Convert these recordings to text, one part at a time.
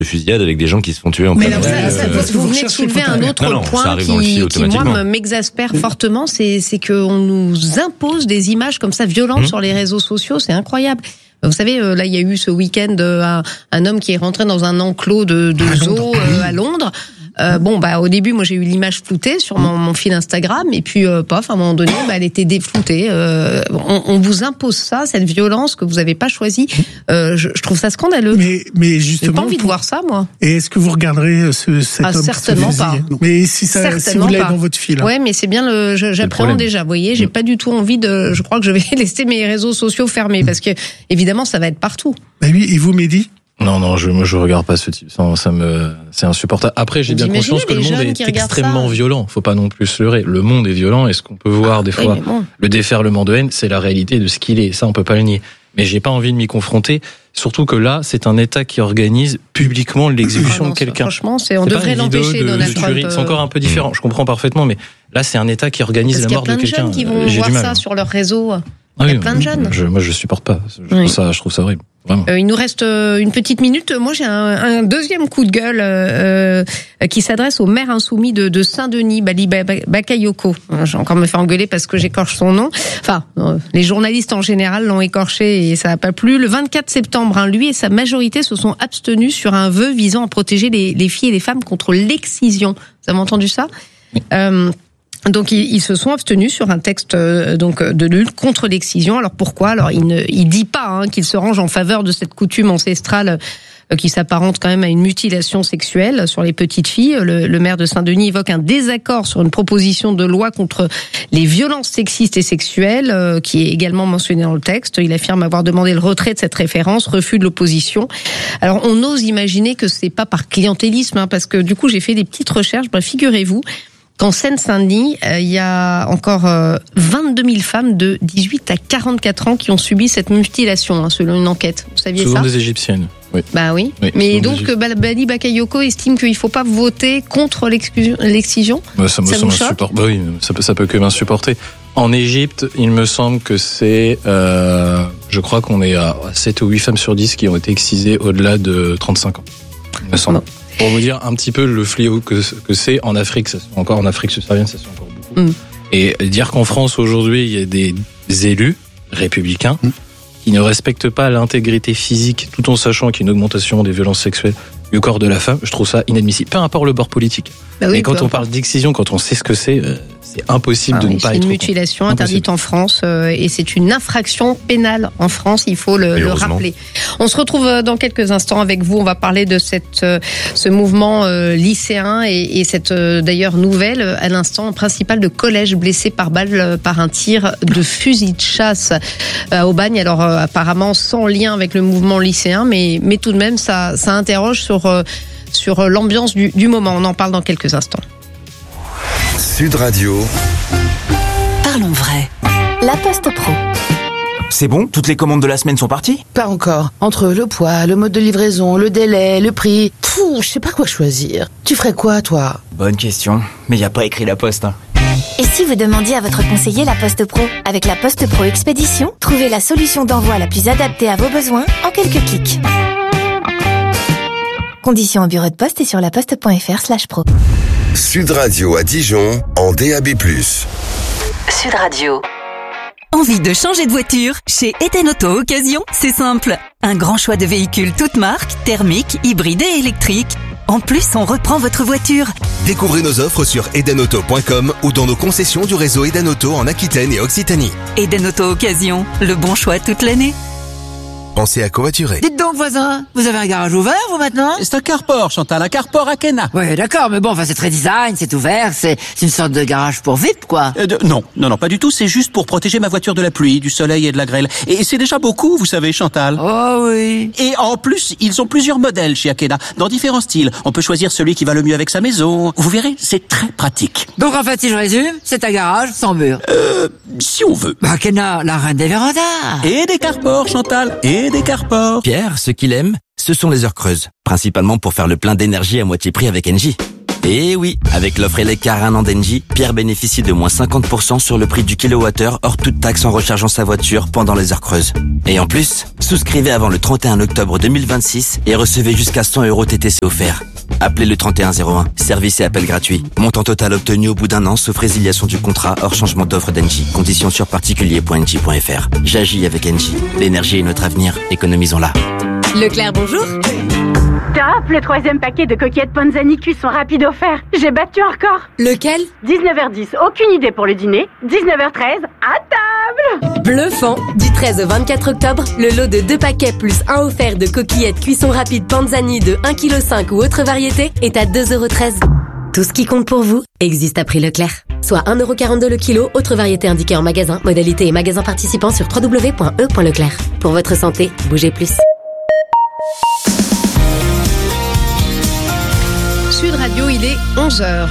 fusillades avec des gens qui se font tuer en pleine rue. Vous venez de soulever un autre point qui moi m'exaspère fortement, c'est qu'on nous impose des images comme ça violentes sur les réseaux sociaux, c'est incroyable. Vous savez, là, il y a eu ce week-end un homme qui est rentré dans un enclos de zoo à Londres. Au début, moi, j'ai eu l'image floutée sur mon fil Instagram, et puis, à un moment donné, elle était défloutée. On vous impose ça, cette violence que vous n'avez pas choisie. Je trouve ça scandaleux. Mais justement, j'ai pas envie de voir ça, moi. Et est-ce que vous regarderez cet homme certainement pas. Mais si vous l'avez dans votre fil. Ouais, mais c'est bien j'appréhende déjà. Vous voyez, j'ai pas du tout envie je crois que je vais laisser mes réseaux sociaux fermés parce que évidemment, ça va être partout. Bah oui, et vous, Mehdi? Non, je regarde pas ce type. C'est insupportable. Après, j'ai bien conscience que le monde est extrêmement violent. Faut pas non plus se leurrer. Le monde est violent, et ce qu'on peut voir des fois, le déferlement de haine, c'est la réalité de ce qu'il est. Ça, on peut pas le nier. Mais j'ai pas envie de m'y confronter. Surtout que là, c'est un État qui organise publiquement l'exécution de quelqu'un. Franchement, on devrait l'empêcher, Donald Trump. C'est encore un peu différent. Je comprends parfément, mais là, c'est un État qui organise la mort de quelqu'un. Parce qu'il y a plein de jeunes qui vont voir ça sur leur réseau. Il y a plein de jeunes. Moi, je supporte pas. Je trouve ça horrible. Vraiment. Il nous reste une petite minute. Moi, j'ai un deuxième coup de gueule qui s'adresse au maire insoumis de Saint-Denis, Bali Bakayoko. J'ai encore me fait engueuler parce que j'écorche son nom. Enfin, les journalistes en général l'ont écorché et ça n'a pas plu. Le 24 septembre, lui et sa majorité se sont abstenus sur un vœu visant à protéger les filles et les femmes contre l'excision. Vous avez entendu ça ? Oui. Donc ils se sont abstenus sur un texte de lutte contre l'excision. Alors pourquoi ? Alors il dit pas qu'il se range en faveur de cette coutume ancestrale qui s'apparente quand même à une mutilation sexuelle sur les petites filles. Le maire de Saint-Denis évoque un désaccord sur une proposition de loi contre les violences sexistes et sexuelles qui est également mentionnée dans le texte. Il affirme avoir demandé le retrait de cette référence, refus de l'opposition. Alors on ose imaginer que c'est pas par clientélisme, parce que du coup j'ai fait des petites recherches. Figurez-vous qu'en Seine-Saint-Denis, il y a encore 22 000 femmes de 18 à 44 ans qui ont subi cette mutilation, selon une enquête. Vous saviez souvent ça ? Des Égyptiennes. Oui. Bah oui. Mais donc, Bali Bakayoko estime qu'il ne faut pas voter contre l'excision. Ça m'insupporte. Oui, ça peut que m'insupporter. En Égypte, il me semble que c'est, je crois qu'on est à 7 ou 8 femmes sur 10 qui ont été excisées au-delà de 35 ans. Il me semble. Non. Pour vous dire un petit peu le fléau que c'est en Afrique, en Afrique subsaharienne, ça se fait encore beaucoup. Et dire qu'en France aujourd'hui il y a des élus républicains qui ne respectent pas l'intégrité physique, tout en sachant qu'il y a une augmentation des violences sexuelles du corps de la femme, je trouve ça inadmissible. Peu importe le bord politique. Et quand on parle d'excision, quand on sait ce que c'est impossible de ne pas être. C'est une mutilation interdite en France et c'est une infraction pénale en France, il faut le rappeler. On se retrouve dans quelques instants avec vous. On va parler de ce mouvement lycéen et cette d'ailleurs nouvelle à l'instant principal de collège blessé par balle par un tir de fusil de chasse à Aubagne. Alors apparemment sans lien avec le mouvement lycéen, mais tout de même ça interroge sur l'ambiance du moment. On en parle dans quelques instants. Sud Radio. Parlons vrai. La Poste Pro. C'est bon ? Toutes les commandes de la semaine sont parties ? Pas encore. Entre le poids, le mode de livraison, le délai, le prix... je sais pas quoi choisir. Tu ferais quoi, toi ? Bonne question. Mais y a pas écrit la Poste, hein. Et si vous demandiez à votre conseiller La Poste Pro ? Avec La Poste Pro Expédition, trouvez la solution d'envoi la plus adaptée à vos besoins en quelques clics. Conditions au bureau de poste et sur laposte.fr/pro. Sud Radio à Dijon en DAB+. Sud Radio. Envie de changer de voiture ? Chez Eden Auto Occasion, c'est simple. Un grand choix de véhicules toutes marques, thermiques, hybrides et électriques. En plus, on reprend votre voiture. Découvrez nos offres sur edenauto.com ou dans nos concessions du réseau Eden Auto en Aquitaine et Occitanie. Eden Auto Occasion, le bon choix toute l'année. Pensez à covoiturer. Dites donc, voisin, vous avez un garage ouvert, vous, maintenant ? C'est un carport, Chantal, un carport à Kena. Oui, d'accord, mais bon, c'est très design, c'est ouvert, c'est une sorte de garage pour VIP, quoi. Non, pas du tout, c'est juste pour protéger ma voiture de la pluie, du soleil et de la grêle. Et c'est déjà beaucoup, vous savez, Chantal. Oh oui. Et en plus, ils ont plusieurs modèles chez Akena, dans différents styles. On peut choisir celui qui va le mieux avec sa maison. Vous verrez, c'est très pratique. Donc en fait, si je résume, c'est un garage sans mur. Si on veut. Akena, la reine des vérandas. Et des carports, Chantal, et des carports. Pierre, ce qu'il aime, ce sont les heures creuses. Principalement pour faire le plein d'énergie à moitié prix avec Engie. Et oui, avec l'offre électrique 1 an d'Engie, Pierre bénéficie de moins 50% sur le prix du kilowattheure hors toute taxe en rechargeant sa voiture pendant les heures creuses. Et en plus, souscrivez avant le 31 octobre 2026 et recevez jusqu'à 100 € TTC offerts. Appelez le 3101, service et appel gratuit. Montant total obtenu au bout d'un an, sauf résiliation du contrat hors changement d'offre d'Engie. Conditions sur particulier.engie.fr. J'agis avec Engie. L'énergie est notre avenir, économisons-la. Leclerc, bonjour. Top, le 3e paquet de coquillettes Panzani cuisson rapide offert. J'ai battu un record. Lequel? 19h10, aucune idée pour le dîner. 19h13, à table. Bluffant. Du 13 au 24 octobre, le lot de 2 paquets plus 1 offert de coquillettes cuisson rapide Panzani de 1,5 kg ou autre variété est à 2,13 €. Tout ce qui compte pour vous existe à prix Leclerc. Soit 1,42 € le kilo, autre variété indiquée en magasin, modalité et magasin participant sur www.e.leclerc. Pour votre santé, bougez plus. Sud Radio, il est 11h.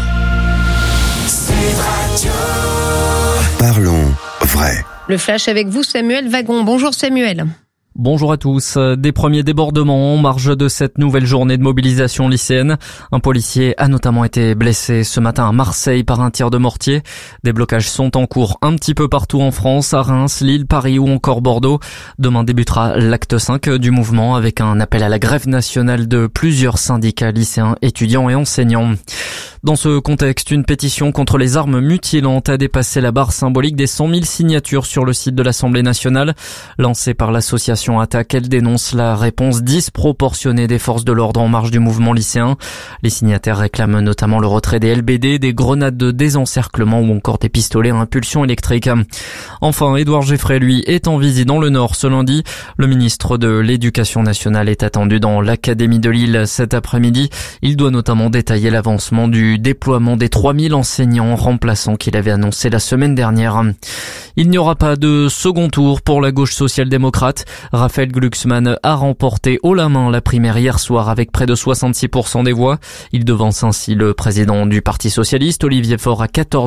Parlons vrai. Le flash avec vous, Samuel Wagon. Bonjour Samuel. Bonjour à tous. Des premiers débordements en marge de cette nouvelle journée de mobilisation lycéenne. Un policier a notamment été blessé ce matin à Marseille par un tir de mortier. Des blocages sont en cours un petit peu partout en France, à Reims, Lille, Paris ou encore Bordeaux. Demain débutera l'acte 5 du mouvement avec un appel à la grève nationale de plusieurs syndicats lycéens, étudiants et enseignants. Dans ce contexte, une pétition contre les armes mutilantes a dépassé la barre symbolique des 100 000 signatures sur le site de l'Assemblée nationale. Lancée par l'association Attaque, elle dénonce la réponse disproportionnée des forces de l'ordre en marge du mouvement lycéen. Les signataires réclament notamment le retrait des LBD, des grenades de désencerclement ou encore des pistolets à impulsion électrique. Enfin, Édouard Geffray, lui, est en visite dans le Nord ce lundi. Le ministre de l'Éducation nationale est attendu dans l'Académie de Lille cet après-midi. Il doit notamment détailler l'avancement du déploiement des 3000 enseignants remplaçants qu'il avait annoncé la semaine dernière. Il n'y aura pas de second tour pour la gauche social-démocrate. Raphaël Glucksmann a remporté haut la main la primaire hier soir avec près de 66% des voix. Il devance ainsi le président du Parti socialiste, Olivier Faure, à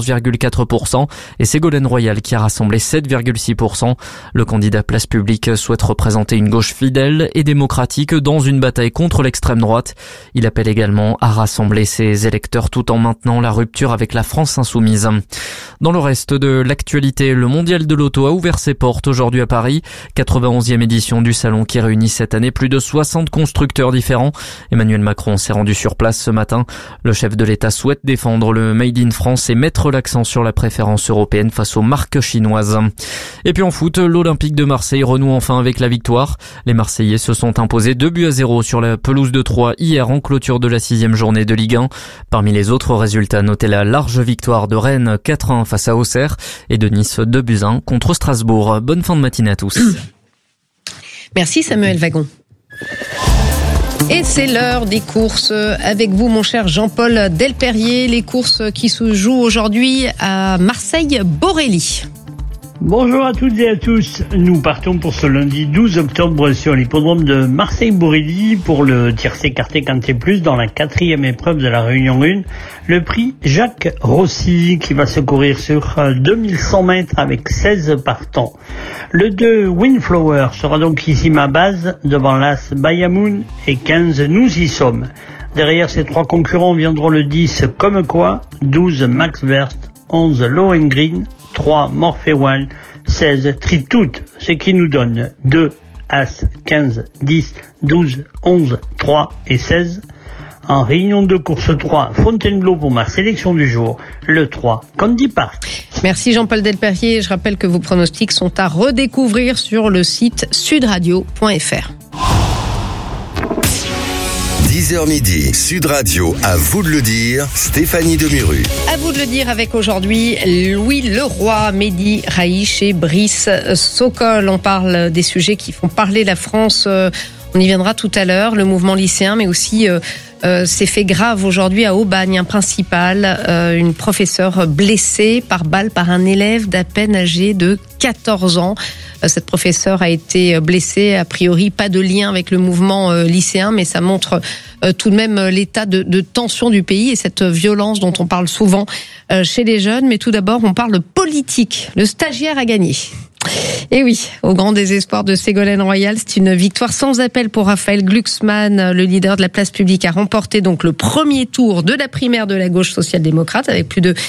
14,4% et Ségolène Royal qui a rassemblé 7,6%. Le candidat Place Publique souhaite représenter une gauche fidèle et démocratique dans une bataille contre l'extrême droite. Il appelle également à rassembler ses électeurs tout en maintenant la rupture avec la France insoumise. Dans le reste de l'actualité, le mondial de l'auto a ouvert ses portes aujourd'hui à Paris. 91e édition du salon qui réunit cette année plus de 60 constructeurs différents. Emmanuel Macron s'est rendu sur place ce matin. Le chef de l'État souhaite défendre le Made in France et mettre l'accent sur la préférence européenne face aux marques chinoises. Et puis en foot, l'Olympique de Marseille renoue enfin avec la victoire. Les Marseillais se sont imposés 2-0 sur la pelouse de Troyes hier en clôture de la 6e journée de Ligue 1. Parmi les autres résultats, notez la large victoire de Rennes 4-1 face à Auxerre et de Nice 2-1 contre Strasbourg. Bonne fin de matinée à tous. Merci Samuel Wagon. Et c'est l'heure des courses avec vous, mon cher Jean-Paul Delperrier. Les courses qui se jouent aujourd'hui à Marseille-Borély. Bonjour à toutes et à tous. Nous partons pour ce lundi 12 octobre sur l'hippodrome de Marseille-Borély pour le tiercé écarté Quintet Plus dans la 4e épreuve de la Réunion 1. Le prix Jacques Rossi qui va se courir sur 2100 mètres avec 16 partants. Le 2 Windflower sera donc ici ma base devant l'As Bayamoun et 15 Nous y sommes. Derrière ces 3 concurrents viendront le 10 Comme quoi, 12 Max Verst, 11 Lohengrin, 3 Morphéwal, 16 Tritout, ce qui nous donne 2, As, 15, 10, 12, 11, 3 et 16. En réunion de course 3, Fontainebleau pour ma sélection du jour, le 3, Candy Park. Merci Jean-Paul Delperrier. Je rappelle que vos pronostics sont à redécouvrir sur le site sudradio.fr. 10h midi, Sud Radio, à vous de le dire, Stéphanie Demuru. À vous de le dire avec aujourd'hui Louis Leroy, Mehdi Raïch et Brice Sokol. On parle des sujets qui font parler la France. On y viendra tout à l'heure. Le mouvement lycéen, mais aussi ces faits graves aujourd'hui à Aubagne. Un principal, une professeure blessée par balle par un élève d'à peine âgé de 14 ans. Cette professeure a été blessée, a priori pas de lien avec le mouvement lycéen, mais ça montre tout de même l'état de tension du pays et cette violence dont on parle souvent chez les jeunes. Mais tout d'abord, on parle politique. Le stagiaire a gagné. Et oui, au grand désespoir de Ségolène Royal, c'est une victoire sans appel pour Raphaël Glucksmann. Le leader de la place publique a remporté donc le premier tour de la primaire de la gauche social-démocrate avec plus de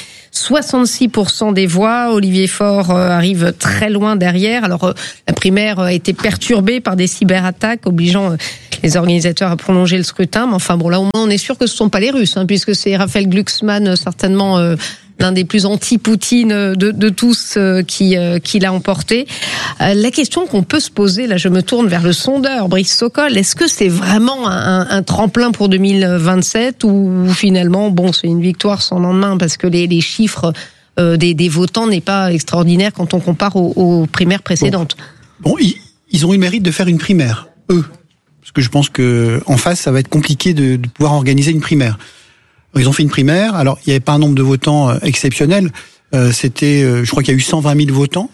66% des voix. Olivier Faure arrive très loin derrière. Alors, la primaire a été perturbée par des cyberattaques, obligeant les organisateurs à prolonger le scrutin. Mais enfin, bon, là, au moins, on est sûr que ce ne sont pas les Russes, puisque c'est Raphaël Glucksmann, certainement l'un des plus anti-Poutine de tous qui l'a emporté. La question qu'on peut se poser, là je me tourne vers le sondeur Brice Sokol, est-ce que c'est vraiment un tremplin pour 2027 ou finalement bon c'est une victoire sans lendemain parce que les chiffres des votants n'est pas extraordinaire quand on compare aux primaires précédentes. Bon ils ont eu le mérite de faire une primaire, eux, parce que je pense que en face ça va être compliqué de pouvoir organiser une primaire. Ils ont fait une primaire. Alors, il n'y avait pas un nombre de votants exceptionnel. Je crois qu'il y a eu 120 000 votants.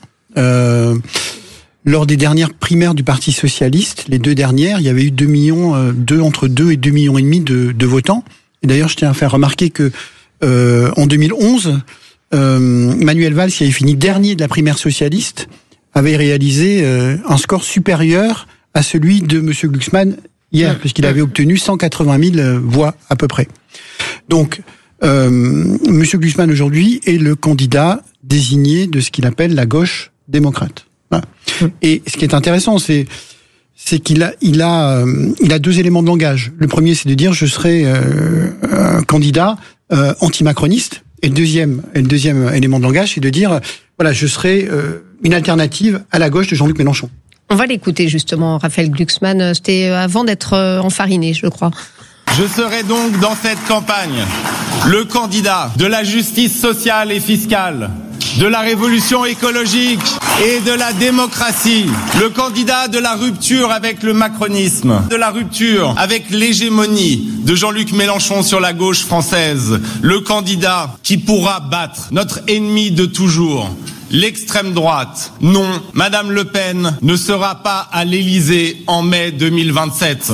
Lors des dernières primaires du Parti socialiste, les deux dernières, il y avait eu entre 2 et 2,5 millions de votants. Et d'ailleurs, je tiens à faire remarquer que en 2011, Manuel Valls, qui avait fini dernier de la primaire socialiste, avait réalisé un score supérieur à celui de M. Glucksmann hier, puisqu'il avait obtenu 180 000 voix à peu près. Donc, M. Glucksmann aujourd'hui est le candidat désigné de ce qu'il appelle la gauche démocrate. Voilà. Et ce qui est intéressant, c'est qu'il a deux éléments de langage. Le premier, c'est de dire je serai un candidat anti-macroniste. Et le deuxième élément de langage, c'est de dire voilà, je serai une alternative à la gauche de Jean-Luc Mélenchon. On va l'écouter justement, Raphaël Glucksmann. C'était avant d'être enfariné, je crois. Je serai donc dans cette campagne le candidat de la justice sociale et fiscale, de la révolution écologique et de la démocratie, le candidat de la rupture avec le macronisme, de la rupture avec l'hégémonie de Jean-Luc Mélenchon sur la gauche française, le candidat qui pourra battre notre ennemi de toujours, l'extrême droite. Non, Madame Le Pen ne sera pas à l'Élysée en mai 2027.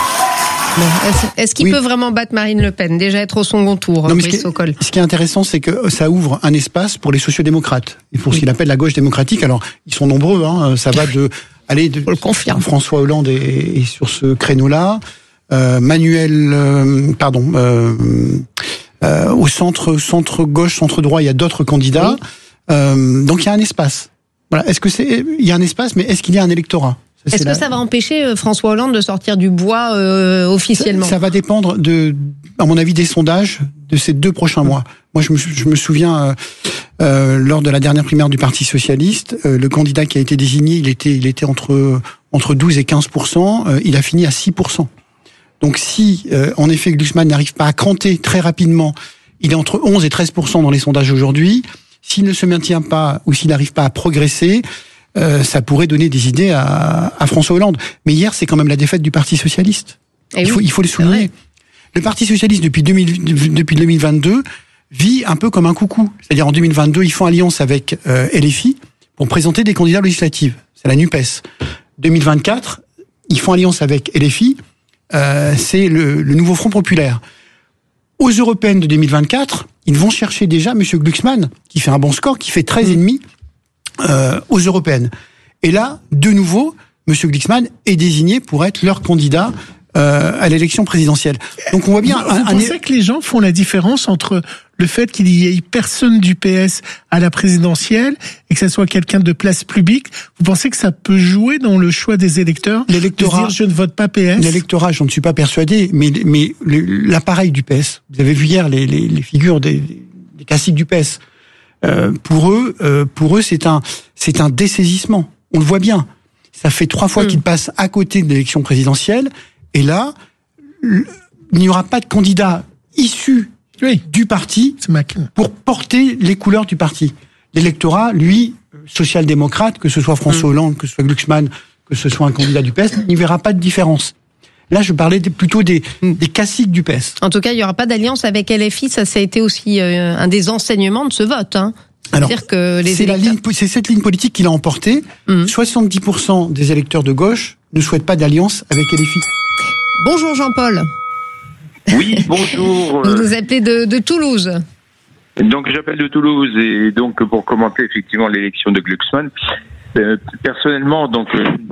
Est-ce qu'il peut vraiment battre Marine Le Pen, déjà être au second tour, Brice Sokol ? Ce qui est intéressant, c'est que ça ouvre un espace pour les sociodémocrates et pour ce qu'il appelle la gauche démocratique. Alors, ils sont nombreux, ça va de François Hollande est sur ce créneau-là, au centre gauche, centre droit, il y a d'autres candidats. Oui. Donc il y a un espace. Voilà. Il y a un espace, mais est-ce qu'il y a un électorat ? Est-ce que ça va empêcher François Hollande de sortir du bois officiellement ? Ça va dépendre à mon avis, des sondages de ces 2 prochains mois. Moi, je me souviens lors de la dernière primaire du Parti socialiste, le candidat qui a été désigné, il était entre 12 et 15%. Il a fini à 6%. Donc, si en effet Glucksmann n'arrive pas à cranter très rapidement, il est entre 11 et 13% dans les sondages aujourd'hui. S'il ne se maintient pas ou s'il n'arrive pas à progresser, ça pourrait donner des idées à François Hollande. Mais hier, c'est quand même la défaite du Parti socialiste. Il faut le souligner. Le Parti socialiste, depuis 2022, vit un peu comme un coucou. C'est-à-dire, en 2022, ils font alliance avec LFI pour présenter des candidats législatifs. C'est la NUPES. 2024, ils font alliance avec LFI. C'est le nouveau Front populaire. Aux européennes de 2024, ils vont chercher déjà M. Glucksmann, qui fait un bon score, qui fait 13,5 aux européennes. Et là, de nouveau, M. Glucksmann est désigné pour être leur candidat à l'élection présidentielle. Donc on voit bien... Vous pensez que les gens font la différence entre le fait qu'il y ait personne du PS à la présidentielle et que ça soit quelqu'un de place publique? Vous pensez que ça peut jouer dans le choix des électeurs? L'électorat, de dire je ne vote pas PS? L'électorat, j'en suis pas persuadé, mais l'appareil du PS, vous avez vu hier les figures des classiques du PS, pour eux c'est un dessaisissement. On le voit bien. Ça fait 3 fois qu'ils passent à côté de l'élection présidentielle. Et là, il n'y aura pas de candidat issu du parti pour porter les couleurs du parti. L'électorat, lui, social-démocrate, que ce soit François Hollande, que ce soit Glucksmann, que ce soit un candidat du PS, n'y verra pas de différence. Là, je parlais plutôt des classiques du PS. En tout cas, il n'y aura pas d'alliance avec LFI. Ça a été aussi un des enseignements de ce vote. Alors, c'est cette ligne politique qu'il a emportée. 70% des électeurs de gauche ne souhaitent pas d'alliance avec LFI. Bonjour Jean-Paul. Oui, bonjour. Vous nous appelez de Toulouse. Donc j'appelle de Toulouse et donc pour commenter effectivement l'élection de Glucksmann. personnellement, donc...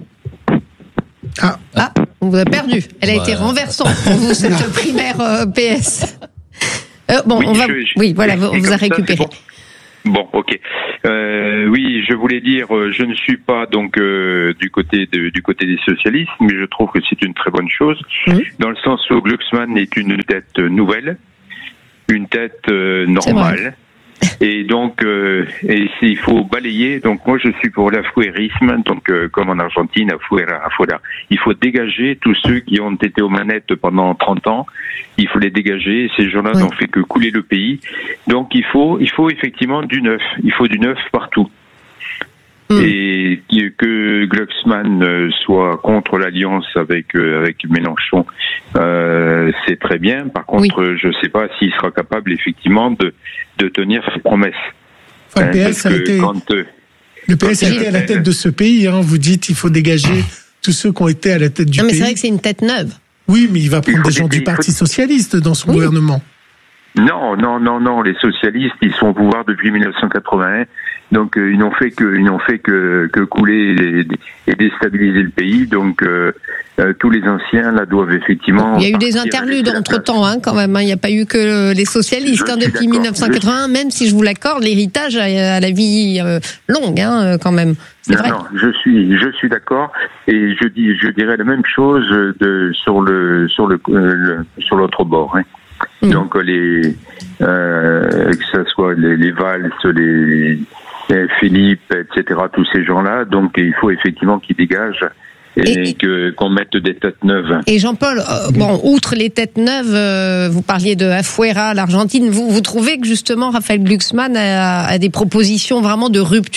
On vous a perdu. Elle a été renversante pour vous, cette primaire PS. Bon, oui, on va... Oui, voilà, on vous a récupéré. Bon, ok. Oui, je voulais dire, je ne suis pas donc du côté des socialistes, mais je trouve que c'est une très bonne chose, dans le sens où Glucksmann est une tête nouvelle, une tête normale. Et donc, il faut balayer. Donc, moi, je suis pour l'afuerisme. Donc, comme en Argentine, afuera. Il faut dégager tous ceux qui ont été aux manettes pendant 30 ans. Il faut les dégager. Ces gens-là n'ont fait que couler le pays. Donc, il faut effectivement du neuf. Il faut du neuf partout. Et que Glucksmann soit contre l'alliance avec Mélenchon, c'est très bien. Par contre, je ne sais pas s'il sera capable effectivement de tenir ses promesses. Enfin, le PS a été à la tête de ce pays. Vous dites qu'il faut dégager tous ceux qui ont été à la tête du pays. Non, mais c'est vrai que c'est une tête neuve. Oui, mais il va prendre des gens du Parti socialiste dans son gouvernement. Non. Les socialistes, ils sont au pouvoir depuis 1981. Donc ils n'ont fait que couler et déstabiliser le pays. Donc tous les anciens là doivent effectivement. Il y a eu des interludes entre temps, quand même. Il n'y a pas eu que les socialistes depuis 1981. Même si je vous l'accorde, l'héritage a la vie longue, quand même. C'est vrai. Non, je suis d'accord. Et je dirais la même chose sur l'autre bord. Donc que ce soit les Valls, les Philippe, etc., tous ces gens-là, donc il faut effectivement qu'ils dégagent et qu'on mette des têtes neuves. Et Jean-Paul, outre les têtes neuves, vous parliez de Afuera, l'Argentine, vous trouvez que justement Raphaël Glucksmann a des propositions vraiment de rupture ?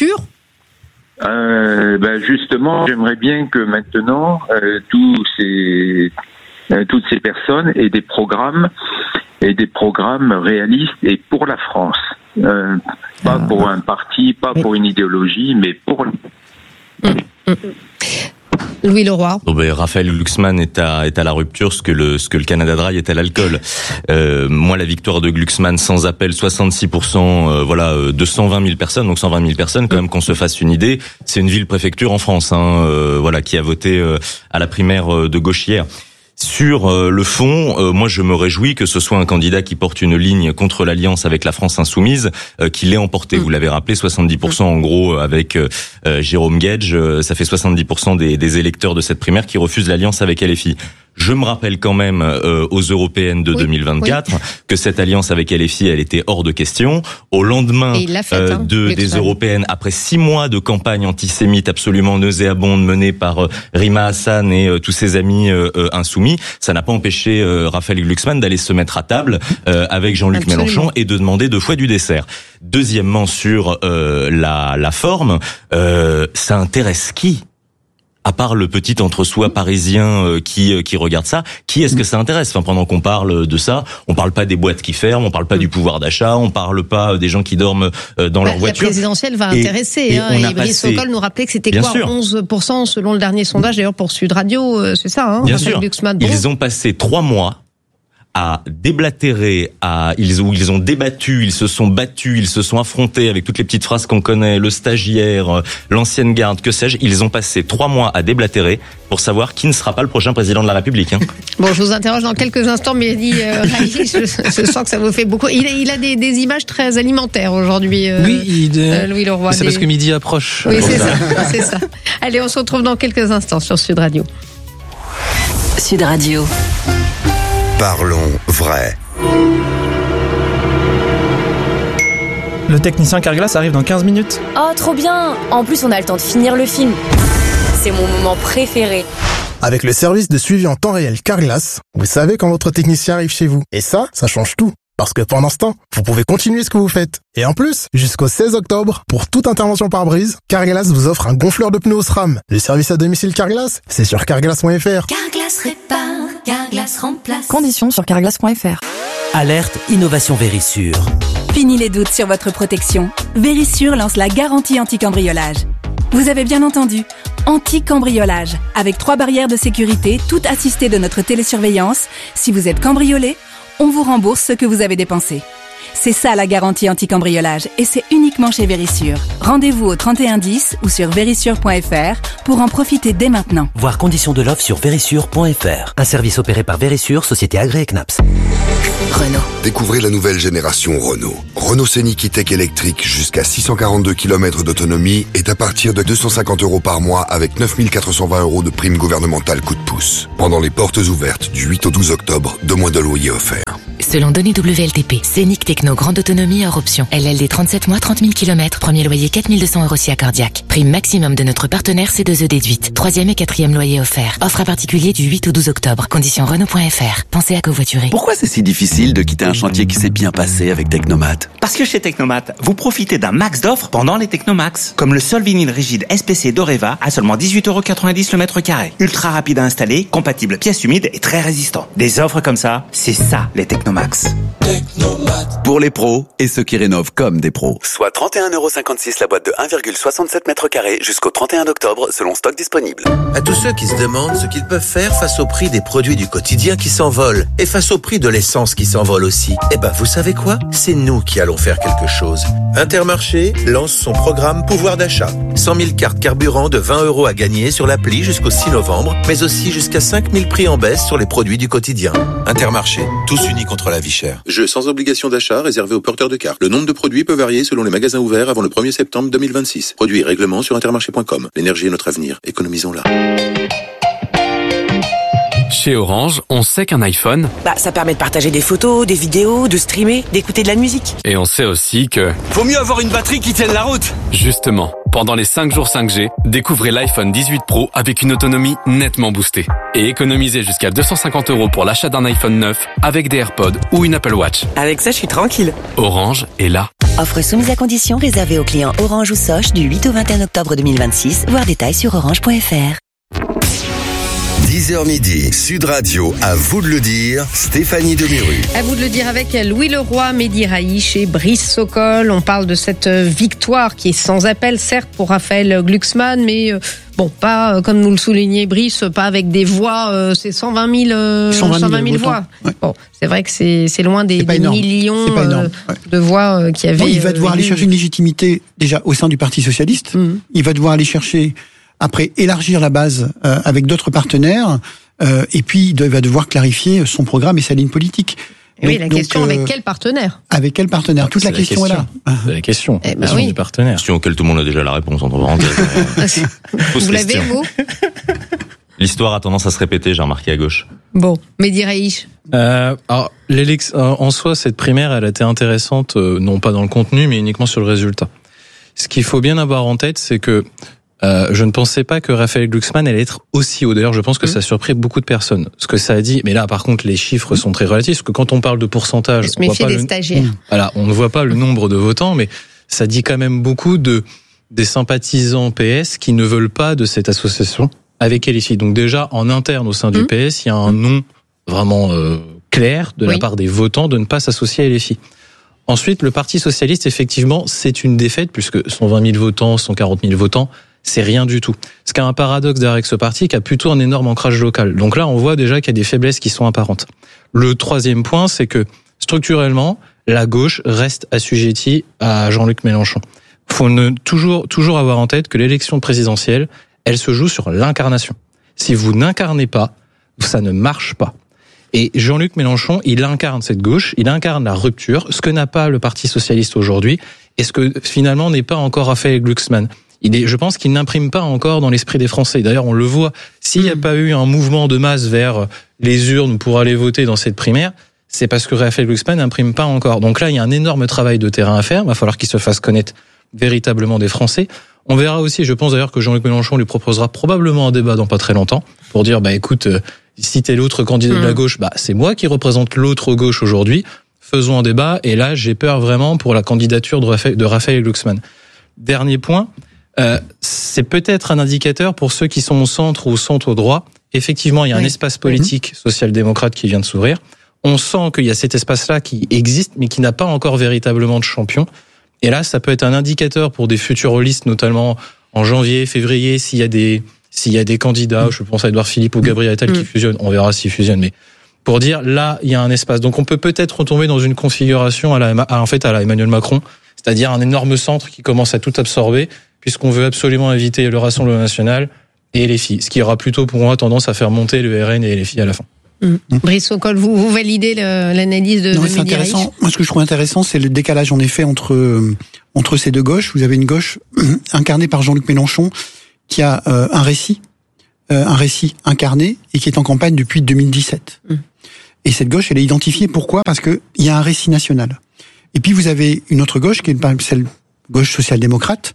Justement, j'aimerais bien que maintenant toutes ces personnes aient des programmes réalistes et pour la France. Pas pour un parti, pas pour une idéologie, mais pour... Louis Leroy. Raphaël Glucksmann est à la rupture ce que le Canada Dry est à l'alcool. Moi, la victoire de Glucksmann sans appel, 66%, de 120 000 personnes, donc 120 000 personnes, quand même qu'on se fasse une idée, c'est une ville-préfecture en France, qui a voté à la primaire de gauche hier. Sur le fond, moi je me réjouis que ce soit un candidat qui porte une ligne contre l'alliance avec la France insoumise, qui l'ait emporté. Vous l'avez rappelé, 70% en gros avec Jérôme Guedj, ça fait 70% des électeurs de cette primaire qui refusent l'alliance avec LFI. Je me rappelle quand même aux européennes de 2024 que cette alliance avec LFI, elle était hors de question. Au lendemain des européennes, après 6 mois de campagne antisémite absolument nauséabonde menée par Rima Hassan et tous ses amis insoumis, ça n'a pas empêché Raphaël Glucksmann d'aller se mettre à table avec Jean-Luc Mélenchon et de demander 2 fois du dessert. Deuxièmement, sur la forme, ça intéresse qui ? À part le petit entre-soi parisien qui regarde ça, qui est-ce que ça intéresse ? Pendant qu'on parle de ça, on parle pas des boîtes qui ferment, on parle pas du pouvoir d'achat, on parle pas des gens qui dorment dans leur voiture. La présidentielle va intéresser. Et Brice Sokol nous rappelait que c'était 11% selon le dernier sondage, d'ailleurs pour Sud Radio, c'est ça. Bien sûr. Ils ont passé 3 mois à déblatérer, ils ont débattu, ils se sont battus, ils se sont affrontés avec toutes les petites phrases qu'on connaît, le stagiaire, l'ancienne garde, que sais-je. Ils ont passé 3 mois à déblatérer pour savoir qui ne sera pas le prochain président de la République. Bon, je vous interroge dans quelques instants, mais je sens que ça vous fait beaucoup. Il a des images très alimentaires aujourd'hui, Louis Leroy. C'est parce que midi approche. Oui, c'est ça. Allez, on se retrouve dans quelques instants sur Sud Radio. Sud Radio. Parlons vrai. Le technicien Carglass arrive dans 15 minutes. Oh, trop bien! En plus, on a le temps de finir le film. C'est mon moment préféré. Avec le service de suivi en temps réel Carglass, vous savez quand votre technicien arrive chez vous. Et ça change tout. Parce que pendant ce temps, vous pouvez continuer ce que vous faites. Et en plus, jusqu'au 16 octobre, pour toute intervention par brise, Carglass vous offre un gonfleur de pneus au SRAM. Le service à domicile Carglass, c'est sur carglass.fr. Carglass répare, Carglass remplace. Conditions sur carglass.fr. Alerte Innovation Vérissure. Fini les doutes sur votre protection. Vérissure lance la garantie anti-cambriolage. Vous avez bien entendu, anti-cambriolage, avec 3 barrières de sécurité, toutes assistées de notre télésurveillance. Si vous êtes cambriolé, on vous rembourse ce que vous avez dépensé. C'est ça la garantie anti-cambriolage et c'est uniquement chez Vérissure. Rendez-vous au 3110 ou sur vérissure.fr pour en profiter dès maintenant. Voir conditions de l'offre sur vérissure.fr. Un service opéré par Vérissure, société agréée CNAPS. Renault. Découvrez la nouvelle génération Renault. Renault Scénic E-Tech électrique jusqu'à 642 km d'autonomie est à partir de 250 € par mois avec 9 420 € de prime gouvernementale coup de pouce. Pendant les portes ouvertes du 8 au 12 octobre, 2 mois de loyer offerts. Selon données WLTP, Scénic Techno grande autonomie hors option. LLD 37 mois, 30 000 km, premier loyer 4 200 € si accordiaque. Prime maximum de notre partenaire C2E déduite. 3e et 4e loyer offert. Offre à particulier du 8 au 12 octobre. Conditions Renault.fr. Pensez à covoiturer. Pourquoi c'est si difficile de quitter un chantier qui s'est bien passé avec Technomat? Parce que chez Technomat, vous profitez d'un max d'offres pendant les Technomax. Comme le sol vinyle rigide SPC d'Oreva à seulement 18,90 € le mètre carré. Ultra rapide à installer, compatible pièces humides et très résistant. Des offres comme ça, c'est ça les Technomax. Pour les pros et ceux qui rénovent comme des pros. Soit 31,56 € la boîte de 1,67 m² jusqu'au 31 octobre selon stock disponible. À tous ceux qui se demandent ce qu'ils peuvent faire face au prix des produits du quotidien qui s'envolent et face au prix de l'essence qui s'envole aussi, eh ben vous savez quoi? C'est nous qui allons faire quelque chose. Intermarché lance son programme pouvoir d'achat. 100 000 cartes carburant de 20 € à gagner sur l'appli jusqu'au 6 novembre, mais aussi jusqu'à 5 000 prix en baisse sur les produits du quotidien. Intermarché, tous unis contre la vie chère. Jeu sans obligation d'achat réservé aux porteurs de cartes. Le nombre de produits peut varier selon les magasins ouverts avant le 1er septembre 2026. Produits et règlements sur intermarché.com. L'énergie est notre avenir. Économisons-la. Chez Orange, on sait qu'un iPhone, ça permet de partager des photos, des vidéos, de streamer, d'écouter de la musique. et on sait aussi que... Vaut mieux avoir une batterie qui tienne la route. Justement, pendant les 5 jours 5G, découvrez l'iPhone 18 Pro avec une autonomie nettement boostée. Et économisez jusqu'à 250 € pour l'achat d'un iPhone 9 avec des AirPods ou une Apple Watch. Avec ça, je suis tranquille. Orange est là. Offre soumise à condition réservée aux clients Orange ou Soch du 8 au 21 octobre 2026. Voir détails sur orange.fr. 10h midi, Sud Radio, à vous de le dire, Stéphanie Demiru. À vous de le dire avec Louis Leroy, Mehdi Raïch et Brice Sokol. On parle de cette victoire qui est sans appel, certes, pour Raphaël Glucksmann, mais bon, pas, comme nous le soulignait Brice, pas avec des voix, c'est 120 000 voix. Ouais. Bon, c'est vrai que c'est loin des millions de voix qu'il y avait. Bon, il va devoir aller chercher une légitimité, déjà, au sein du Parti Socialiste. Il va devoir aller chercher... Après, élargir la base avec d'autres partenaires, et puis il va devoir clarifier son programme et sa ligne politique. Oui, la question, avec quel partenaire? Avec quel partenaire? Toute la question est là. C'est la question. Eh ben oui. Du partenaire. Question auquel tout le monde a déjà la réponse, entre parenthèses. Vous l'avez, vous? L'histoire a tendance à se répéter, j'ai remarqué à gauche. Bon, Mehdi Raïch. Alors, en soi, cette primaire, elle a été intéressante, non pas dans le contenu, mais uniquement sur le résultat. Ce qu'il faut bien avoir en tête, c'est que je ne pensais pas que Raphaël Glucksmann allait être aussi haut. D'ailleurs, je pense que ça a surpris beaucoup de personnes. Ce que ça a dit, mais là, par contre, les chiffres sont très relatifs, parce que quand on parle de pourcentage, on se méfie des stagiaires. Voilà, on ne voit pas le nombre de votants, mais ça dit quand même beaucoup des sympathisants PS qui ne veulent pas de cette association avec LFI. Donc déjà, en interne au sein du PS, il y a un non vraiment clair de la part des votants de ne pas s'associer à LFI. Ensuite, le Parti Socialiste, effectivement, c'est une défaite, puisque 120 000 votants, 140 000 votants, c'est rien du tout. Ce qui a un paradoxe derrière ce parti qui a plutôt un énorme ancrage local. Donc là, on voit déjà qu'il y a des faiblesses qui sont apparentes. Le troisième point, c'est que structurellement, la gauche reste assujettie à Jean-Luc Mélenchon. Faut toujours avoir en tête que l'élection présidentielle, elle se joue sur l'incarnation. Si vous n'incarnez pas, ça ne marche pas. Et Jean-Luc Mélenchon, il incarne cette gauche, il incarne la rupture, ce que n'a pas le Parti Socialiste aujourd'hui, et ce que finalement n'est pas encore Raphaël Glucksmann. Je pense qu'il n'imprime pas encore dans l'esprit des Français. D'ailleurs, on le voit. S'il n'y a pas eu un mouvement de masse vers les urnes pour aller voter dans cette primaire, c'est parce que Raphaël Glucksmann n'imprime pas encore. Donc là, il y a un énorme travail de terrain à faire. Il va falloir qu'il se fasse connaître véritablement des Français. On verra aussi, je pense d'ailleurs que Jean-Luc Mélenchon lui proposera probablement un débat dans pas très longtemps pour dire, écoute, si t'es l'autre candidat de la gauche, c'est moi qui représente l'autre gauche aujourd'hui. Faisons un débat. Et là, j'ai peur vraiment pour la candidature de Raphaël Glucksmann. Dernier point. C'est peut-être un indicateur pour ceux qui sont au centre ou sont au droit. Effectivement, il y a un espace politique social-démocrate qui vient de s'ouvrir. On sent qu'il y a cet espace-là qui existe, mais qui n'a pas encore véritablement de champion. Et là, ça peut être un indicateur pour des futures listes, notamment en janvier, février, s'il y a des candidats, je pense à Édouard Philippe ou Gabriel Attal qui fusionnent. On verra s'ils fusionnent, mais pour dire là il y a un espace. Donc on peut peut-être retomber dans une configuration à la Emmanuel Macron, c'est-à-dire un énorme centre qui commence à tout absorber, puisqu'on veut absolument éviter le Rassemblement national et LFI, ce qui aura plutôt pour moi tendance à faire monter le RN et LFI à la fin. Brice Sokol, vous validez l'analyse de c'est intéressant. Moi, ce que je trouve intéressant, c'est le décalage en effet entre ces deux gauches. Vous avez une gauche incarnée par Jean-Luc Mélenchon qui a un récit incarné et qui est en campagne depuis 2017. Et cette gauche, elle est identifiée. Pourquoi ? Parce que il y a un récit national. Et puis vous avez une autre gauche qui est celle gauche social-démocrate,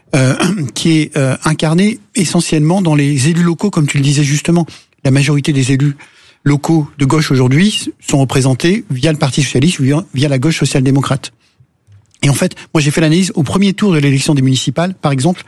qui est incarnée essentiellement dans les élus locaux, comme tu le disais justement. La majorité des élus locaux de gauche aujourd'hui sont représentés via le Parti socialiste ou via la gauche social-démocrate. Et en fait, moi j'ai fait l'analyse au premier tour de l'élection des municipales, par exemple,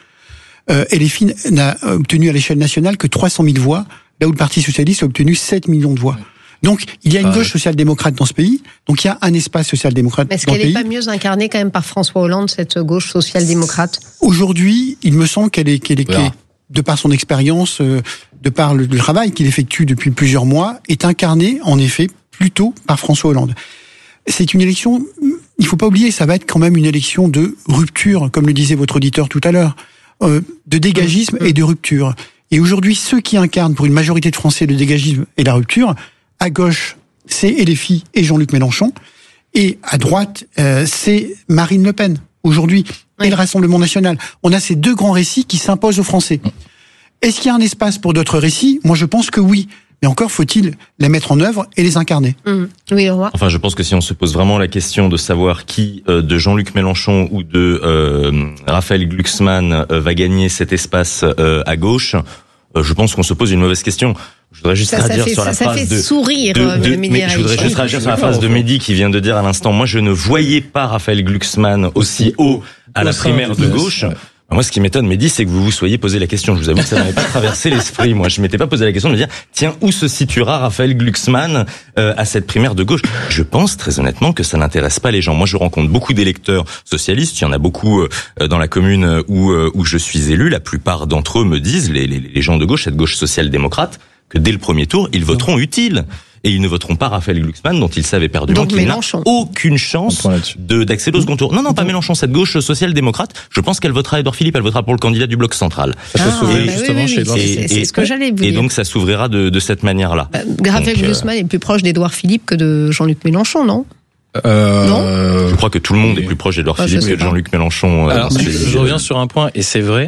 LFI n'a obtenu à l'échelle nationale que 300 000 voix, là où le Parti socialiste a obtenu 7 millions de voix. Donc, il y a une gauche social-démocrate dans ce pays, donc il y a un espace social-démocrate dans le pays. Est-ce qu'elle n'est pas mieux incarnée quand même par François Hollande, cette gauche social-démocrate ? Aujourd'hui, il me semble qu'elle est de par son expérience, de par le travail qu'il effectue depuis plusieurs mois, est incarnée, en effet, plutôt par François Hollande. C'est une élection, il faut pas oublier, ça va être quand même une élection de rupture, comme le disait votre auditeur tout à l'heure, de dégagisme et de rupture. Et aujourd'hui, ceux qui incarnent pour une majorité de Français le dégagisme et la rupture, à gauche, c'est LFI et Jean-Luc Mélenchon, et à droite, c'est Marine Le Pen, aujourd'hui, et le Rassemblement national. On a ces deux grands récits qui s'imposent aux Français. Est-ce qu'il y a un espace pour d'autres récits ? Moi, je pense que oui. Mais encore faut-il les mettre en œuvre et les incarner. Oui, au revoir. Enfin, je pense que si on se pose vraiment la question de savoir qui de Jean-Luc Mélenchon ou de Raphaël Glucksmann va gagner cet espace à gauche, je pense qu'on se pose une mauvaise question. Je voudrais juste réagir sur la phrase de sourire, mais je voudrais juste réagir sur la phrase de Mehdi qui vient de dire à l'instant. Moi, je ne voyais pas Raphaël Glucksmann aussi haut à la primaire de gauche. Moi, ce qui m'étonne, Mehdi, c'est que vous vous soyez posé la question. Je vous avoue que ça n'avait pas traversé l'esprit. Moi, je m'étais pas posé la question de me dire, tiens, où se situera Raphaël Glucksmann à cette primaire de gauche ? Je pense très honnêtement que ça n'intéresse pas les gens. Moi, je rencontre beaucoup d'électeurs socialistes. Il y en a beaucoup dans la commune où je suis élu. La plupart d'entre eux me disent, les gens de gauche, cette gauche social-démocrate, que dès le premier tour, ils voteront utile. Et ils ne voteront pas Raphaël Glucksmann, dont ils savent éperdument qu'il n'a aucune chance d'accéder au second tour. Non, pas Mélenchon, cette gauche social-démocrate. Je pense qu'elle votera Édouard Philippe, elle votera pour le candidat du Bloc central. C'est ce que j'allais vous dire. Et donc ça s'ouvrira de cette manière-là. Raphaël Glucksmann est plus proche d'Édouard Philippe que de Jean-Luc Mélenchon, non ? Non. Je crois que tout le monde est plus proche d'Édouard Philippe que de Jean-Luc Mélenchon. Alors, je reviens sur un point, et c'est vrai.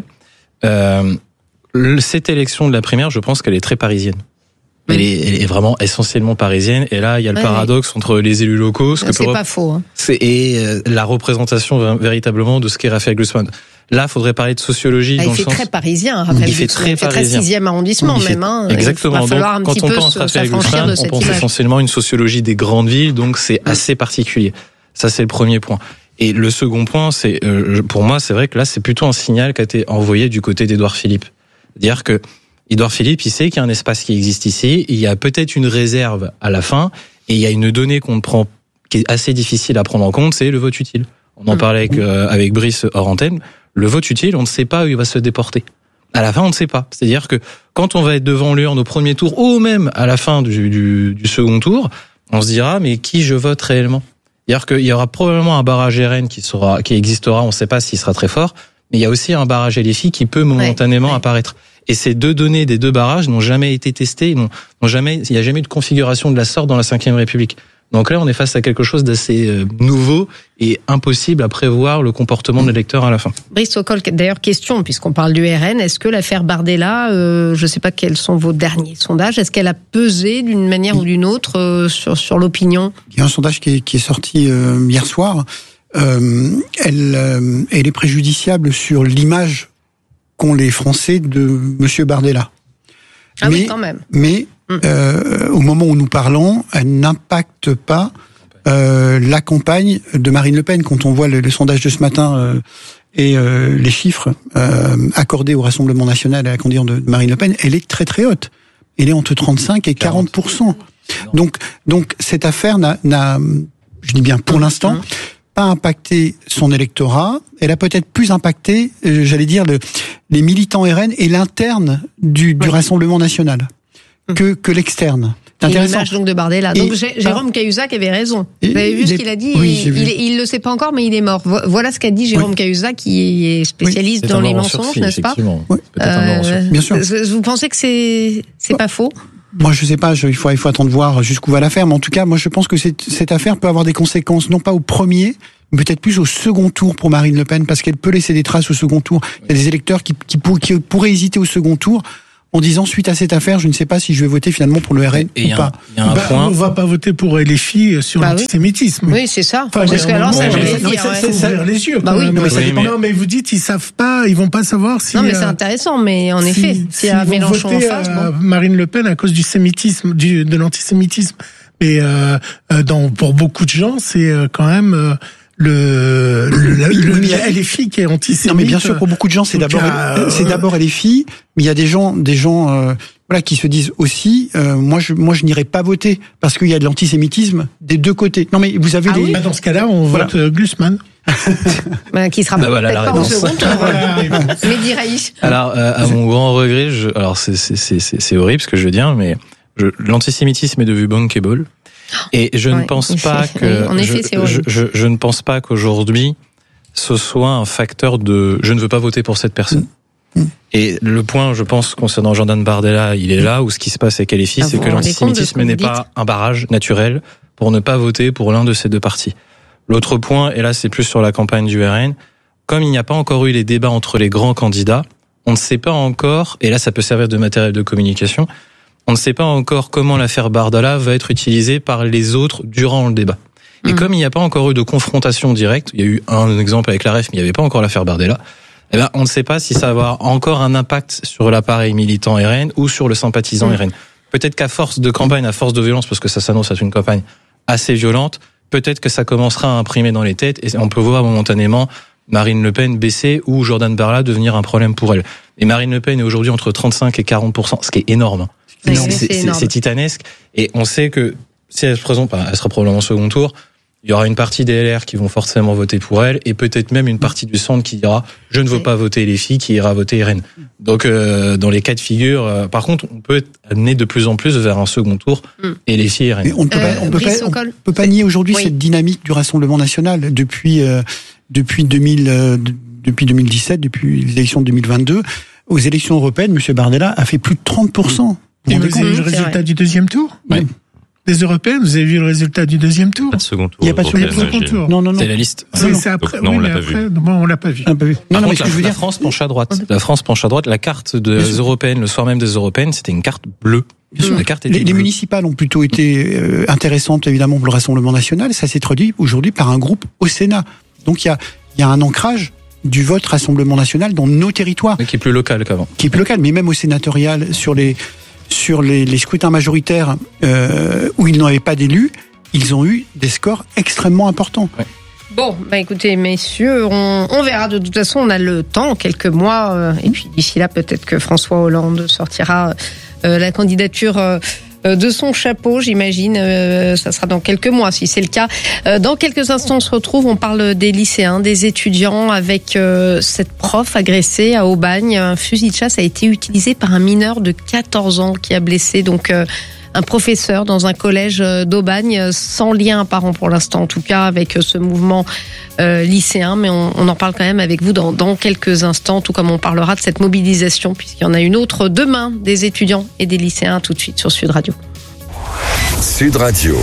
Cette élection de la primaire, je pense qu'elle est très parisienne. Elle est vraiment essentiellement parisienne. Et là, il y a le paradoxe entre les élus locaux. C'est pas faux. Hein. Et la représentation véritablement de ce qu'est Raphaël Glucksmann. Là, faudrait parler de sociologie. Il fait très parisien, Raphaël Glucksmann. Il fait très 6e arrondissement même. Exactement. Donc, quand on pense Raphaël Glucksmann, on pense essentiellement une sociologie des grandes villes. Donc, c'est assez particulier. Ça, c'est le premier point. Et le second point, c'est, pour moi, c'est vrai que là, c'est plutôt un signal qui a été envoyé du côté d'Édouard Philippe. C'est-à-dire que Édouard Philippe, il sait qu'il y a un espace qui existe ici, il y a peut-être une réserve à la fin, et il y a une donnée qui est assez difficile à prendre en compte, c'est le vote utile. On en parlait avec Brice hors antenne. Le vote utile, on ne sait pas où il va se déporter. À la fin, on ne sait pas. C'est-à-dire que quand on va être devant l'urne au premier tour, ou même à la fin du second tour, on se dira, mais qui je vote réellement ? C'est-à-dire qu'il y aura probablement un barrage RN qui existera, on ne sait pas s'il sera très fort, mais il y a aussi un barrage LFI qui peut momentanément apparaître. Et ces deux données des deux barrages n'ont jamais été testées, il n'y a jamais eu de configuration de la sorte dans la Ve République. Donc là, on est face à quelque chose d'assez nouveau et impossible à prévoir le comportement de l'électeur à la fin. Brice Sokol, d'ailleurs, question, puisqu'on parle du RN, est-ce que l'affaire Bardella, je ne sais pas quels sont vos derniers sondages, est-ce qu'elle a pesé d'une manière ou d'une autre sur l'opinion ? Il y a un sondage qui est sorti hier soir. Elle est préjudiciable sur l'image qu'ont les Français de Monsieur Bardella. Oui, quand même. Mais au moment où nous parlons, elle n'impacte pas la campagne de Marine Le Pen. Quand on voit le sondage de ce matin et les chiffres accordés au Rassemblement national à la candidature de Marine Le Pen, elle est très très haute. Elle est entre 35 et 40%. Donc cette affaire n'a, je dis bien pour l'instant, pas impacté son électorat. Elle a peut-être plus impacté, j'allais dire, les militants RN et l'interne du Rassemblement national que l'externe. C'est intéressant. L'image donc de Bardella. Donc Jérôme Cahuzac avait raison. Vous avez vu ce qu'il a dit? Oui, il le sait pas encore, mais il est mort. Voilà ce qu'a dit Jérôme Cahuzac, qui est spécialiste dans les mensonges, n'est-ce pas? Oui. Bien sûr. Vous pensez que c'est pas faux? Moi, je sais pas. Il faut attendre de voir jusqu'où va l'affaire. Mais en tout cas, moi, je pense que cette affaire peut avoir des conséquences, non pas au premier, mais peut-être plus au second tour pour Marine Le Pen, parce qu'elle peut laisser des traces au second tour. Il y a des électeurs qui pourraient hésiter au second tour, en disant, suite à cette affaire, je ne sais pas si je vais voter finalement pour le RN ou pas. Il y a un point. On va pas voter pour LFI sur l'antisémitisme. Oui, c'est ça. Parce que alors, ça, je vais dire. Ça ouvrir les yeux. Bah oui, mais ça dépend. Non, mais vous dites, ils savent pas, ils vont pas savoir si. Non, mais c'est intéressant, mais en effet, s'il y a Mélenchon en face. Marine Le Pen à cause du sémitisme, de l'antisémitisme. Mais, pour beaucoup de gens, c'est quand même, LFI qui est antisémite. Non, mais bien sûr, pour beaucoup de gens, c'est d'abord LFI, mais il y a des gens, qui se disent aussi, moi, je n'irai pas voter parce qu'il y a de l'antisémitisme des deux côtés. Non, mais vous avez dans ce cas-là, on vote Glucksmann. Qui sera peut-être pas au second tour. Mehdi Raïch. Alors, à mon grand regret, alors c'est horrible ce que je veux dire, mais l'antisémitisme est devenu bankable. Et je ne pense pas que je ne pense pas qu'aujourd'hui ce soit un facteur de je ne veux pas voter pour cette personne. Et le point, je pense, concernant Jordan Bardella, il est là où ce qui se passe avec LFI, c'est que l'antisémitisme n'est pas un barrage naturel pour ne pas voter pour l'un de ces deux partis. L'autre point, et là c'est plus sur la campagne du RN, comme il n'y a pas encore eu les débats entre les grands candidats, on ne sait pas encore, et là ça peut servir de matériel de communication, on ne sait pas encore comment l'affaire Bardella va être utilisée par les autres durant le débat. Et comme il n'y a pas encore eu de confrontation directe, il y a eu un exemple avec la REF, mais il n'y avait pas encore l'affaire Bardella, eh ben, on ne sait pas si ça va avoir encore un impact sur l'appareil militant RN ou sur le sympathisant RN. Peut-être qu'à force de campagne, à force de violence, parce que ça s'annonce être une campagne assez violente, peut-être que ça commencera à imprimer dans les têtes et on peut voir momentanément Marine Le Pen baisser ou Jordan Bardella devenir un problème pour elle. Et Marine Le Pen est aujourd'hui entre 35 et 40%, ce qui est énorme. C'est titanesque. Et on sait que si elle se présente, elle sera probablement au second tour, il y aura une partie des LR qui vont forcément voter pour elle et peut-être même une partie du centre qui dira je ne veux pas voter les filles, qui ira voter RN. Donc dans les cas de figure, par contre, on peut être amené de plus en plus vers un second tour et les filles RN. Mais on ne peut pas nier aujourd'hui cette dynamique du Rassemblement national depuis 2017, depuis les élections de 2022. Aux élections européennes, M. Bardella a fait plus de 30%. Et vous avez vu le résultat du deuxième tour? Oui. Des européennes, vous avez vu le résultat du deuxième tour? Pas de second tour. Il n'y a pas de second tour. Non. C'est la liste. C'est après. Non, on l'a pas vu. On l'a pas vu. Non, mais ce que je veux dire, la France penche à droite. La France penche à droite. La carte des européennes, le soir même des européennes, c'était une carte bleue. La carte était les municipales ont plutôt été intéressantes, évidemment, pour le Rassemblement national. Ça s'est traduit aujourd'hui par un groupe au Sénat. Donc il y a un ancrage du vote Rassemblement national dans nos territoires. Mais qui est plus local qu'avant. Qui est plus local, mais même au sénatorial, sur les scrutins majoritaires où ils n'avaient pas d'élus, ils ont eu des scores extrêmement importants. Ouais. Bon, écoutez, messieurs, on verra. De toute façon, on a le temps, quelques mois, et puis d'ici là, peut-être que François Hollande sortira la candidature de son chapeau, j'imagine. Ça sera dans quelques mois, si c'est le cas. Dans quelques instants, on se retrouve. On parle des lycéens, des étudiants, avec cette prof agressée à Aubagne. Un fusil de chasse a été utilisé par un mineur de 14 ans qui a blessé donc un professeur dans un collège d'Aubagne, sans lien apparent pour l'instant, en tout cas avec ce mouvement lycéen. Mais on en parle quand même avec vous dans quelques instants, tout comme on parlera de cette mobilisation, puisqu'il y en a une autre demain, des étudiants et des lycéens, tout de suite sur Sud Radio. Sud Radio.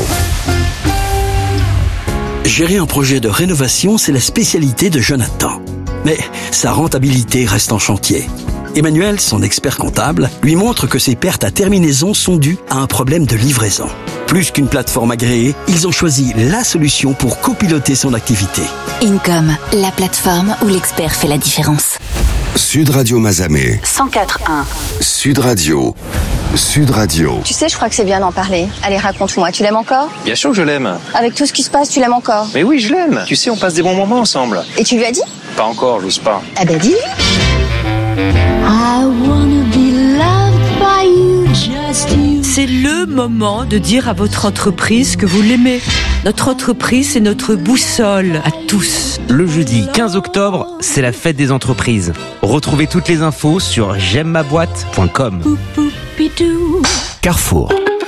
Gérer un projet de rénovation, c'est la spécialité de Jonathan. Mais sa rentabilité reste en chantier. Emmanuel, son expert comptable, lui montre que ses pertes à terminaison sont dues à un problème de livraison. Plus qu'une plateforme agréée, ils ont choisi la solution pour copiloter son activité. Income, la plateforme où l'expert fait la différence. Sud Radio Mazamet. 104.1. Sud Radio. Sud Radio. Tu sais, je crois que c'est bien d'en parler. Allez, raconte-moi, tu l'aimes encore? Bien sûr que je l'aime. Avec tout ce qui se passe, tu l'aimes encore? Mais oui, je l'aime. Tu sais, on passe des bons moments ensemble. Et tu lui as dit? Pas encore, j'ose pas. Ah ben dis. C'est le moment de dire à votre entreprise que vous l'aimez. Notre entreprise, c'est notre boussole à tous. Le jeudi 15 octobre, c'est la fête des entreprises. Retrouvez toutes les infos sur j'aime-ma-boîte.com. Carrefour.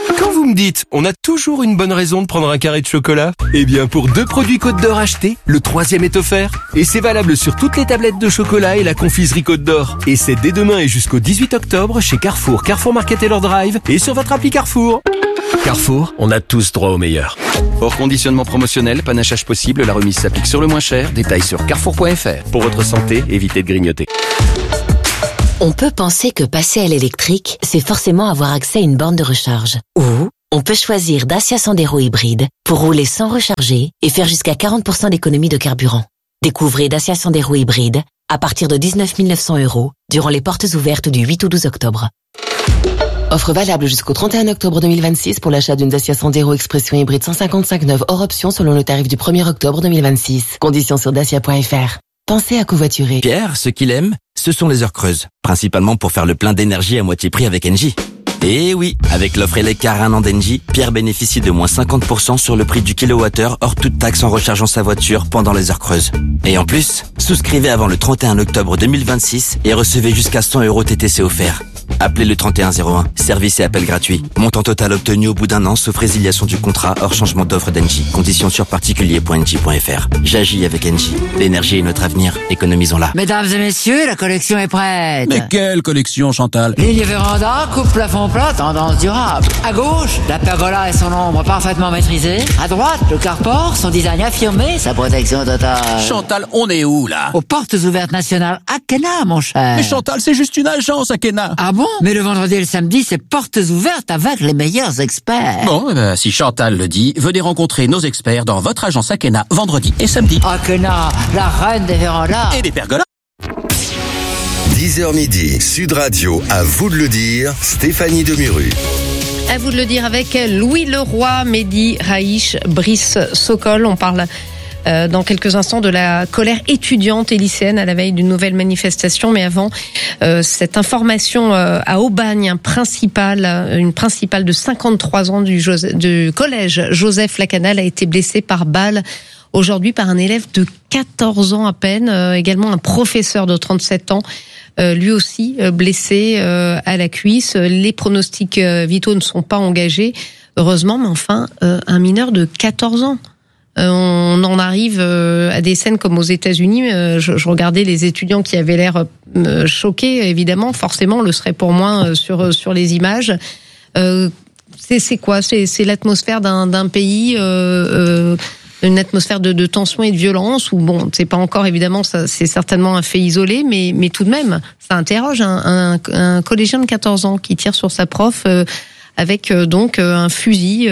Quand vous me dites, on a toujours une bonne raison de prendre un carré de chocolat, eh bien pour 2 produits Côte d'Or achetés, le 3e est offert. Et c'est valable sur toutes les tablettes de chocolat et la confiserie Côte d'Or. Et c'est dès demain et jusqu'au 18 octobre chez Carrefour, Carrefour Market et leur Drive et sur votre appli Carrefour. Carrefour, on a tous droit au meilleur. Hors conditionnement promotionnel, panachage possible, la remise s'applique sur le moins cher. Détails sur carrefour.fr. Pour votre santé, évitez de grignoter. On peut penser que passer à l'électrique, c'est forcément avoir accès à une borne de recharge. Ou on peut choisir Dacia Sandero hybride pour rouler sans recharger et faire jusqu'à 40% d'économie de carburant. Découvrez Dacia Sandero hybride à partir de 19 900 € durant les portes ouvertes du 8 au 12 octobre. Offre valable jusqu'au 31 octobre 2026 pour l'achat d'une Dacia Sandero Expression hybride 155 neuve hors option selon le tarif du 1er octobre 2026. Conditions sur dacia.fr. Pensez à covoiturer. Pierre, ce qu'il aime, ce sont les heures creuses. Principalement pour faire le plein d'énergie à moitié prix avec Engie. Et oui, avec l'offre Elecar 1 an d'Engie, Pierre bénéficie de moins 50% sur le prix du kilowattheure hors toute taxe en rechargeant sa voiture pendant les heures creuses. Et en plus, souscrivez avant le 31 octobre 2026 et recevez jusqu'à 100 € TTC offerts. Appelez le 3101, service et appel gratuit. Montant total obtenu au bout d'un an, sauf résiliation du contrat hors changement d'offre d'Engie. Conditions sur particulier.engie.fr. J'agis avec Engie. L'énergie est notre avenir, économisons-la. Mesdames et messieurs, la collection est prête. Mais quelle collection, Chantal? Ligne véranda, coupe plafond plat, tendance durable. À gauche, la pergola et son ombre parfaitement maîtrisée. À droite, le carport, son design affirmé, sa protection totale. Chantal, on est où, là? Aux portes ouvertes nationales Akena, mon cher. Mais Chantal, c'est juste une agence, Akena. Ah bon? Mais le vendredi et le samedi, c'est portes ouvertes avec les meilleurs experts. Bon, eh ben, si Chantal le dit, venez rencontrer nos experts dans votre agence Akena vendredi et samedi. Akena, la reine des vérandas. Et des pergolas. 10h midi, Sud Radio, à vous de le dire, Stéphanie Demuru. À vous de le dire avec Louis Leroy, Mehdi Raïch, Brice Sokol. On parle dans quelques instants de la colère étudiante et lycéenne à la veille d'une nouvelle manifestation. Mais avant, cette information à Aubagne, une principale de 53 ans du collège Joseph Lacanal a été blessée par balle aujourd'hui par un élève de 14 ans à peine, également un professeur de 37 ans. Lui aussi blessé à la cuisse. Les pronostics vitaux ne sont pas engagés, heureusement, mais enfin, un mineur de 14 ans. On en arrive à des scènes comme aux États-Unis. Je regardais les étudiants qui avaient l'air choqués, évidemment, forcément, on le serait pour moi sur les images. C'est quoi? C'est l'atmosphère d'un pays... une atmosphère de tension et de violence où bon, c'est pas encore évidemment, ça, c'est certainement un fait isolé, mais tout de même, ça interroge un collégien de 14 ans qui tire sur sa prof avec donc un fusil,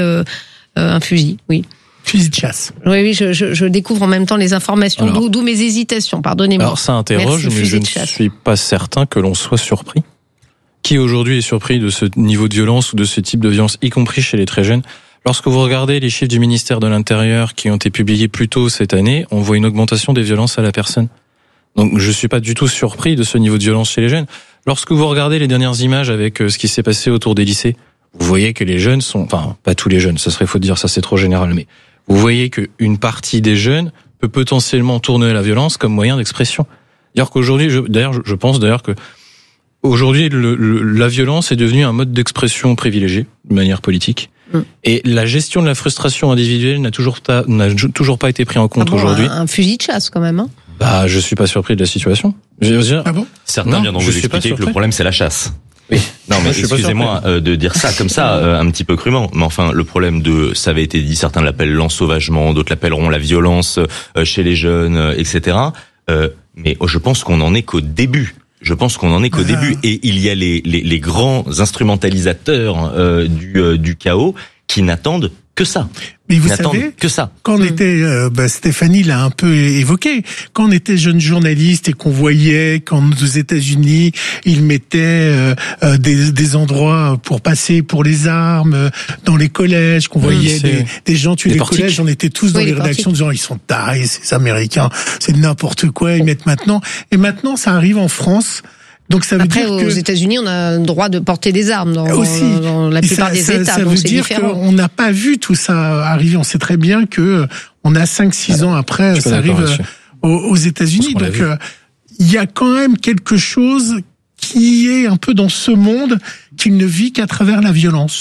oui. Fusil de chasse. Oui, je découvre en même temps les informations, d'où mes hésitations, pardonnez-moi. Alors ça interroge, mais je ne suis pas certain que l'on soit surpris. Qui aujourd'hui est surpris de ce niveau de violence ou de ce type de violence, y compris chez les très jeunes? Lorsque vous regardez les chiffres du ministère de l'Intérieur qui ont été publiés plus tôt cette année, on voit une augmentation des violences à la personne. Donc je suis pas du tout surpris de ce niveau de violence chez les jeunes. Lorsque vous regardez les dernières images avec ce qui s'est passé autour des lycées, vous voyez que les jeunes sont, enfin pas tous les jeunes, ça serait faux de dire ça, c'est trop général, mais vous voyez qu'une partie des jeunes peut potentiellement tourner à la violence comme moyen d'expression. D'ailleurs qu'aujourd'hui, je pense que aujourd'hui la violence est devenue un mode d'expression privilégié de manière politique. Et la gestion de la frustration individuelle n'a toujours pas été pris en compte aujourd'hui. Un fusil de chasse quand même. Hein. Bah, je suis pas surpris de la situation. Ah bon? Certains viennent vous expliquer que le problème c'est la chasse. Oui. Non, mais excusez-moi de dire ça comme ça, un petit peu crûment. Mais enfin, le problème ça avait été dit, certains l'appellent l'ensauvagement, d'autres l'appelleront la violence chez les jeunes, etc. Mais je pense qu'on en est qu'au début. Début. Et il y a les grands instrumentalisateurs du chaos qui n'attendent que ça. Mais vous savez, quand on était, Stéphanie l'a un peu évoqué, quand on était jeune journaliste et qu'on voyait qu'aux États-Unis, ils mettaient des endroits pour passer pour les armes dans les collèges, qu'on voyait des gens tuer les collèges, on était tous dans les rédactions disant ils sont tarés, ces Américains, c'est n'importe quoi, ils mettent maintenant. Et maintenant, ça arrive en France. Donc ça veut dire aux États-Unis, on a le droit de porter des armes dans la plupart des États. Ça veut dire qu'on n'a pas vu tout ça arriver. On sait très bien que on a 5-6 ans après, ça arrive aux États-Unis. Donc il y a quand même quelque chose qui est un peu dans ce monde qui ne vit qu'à travers la violence.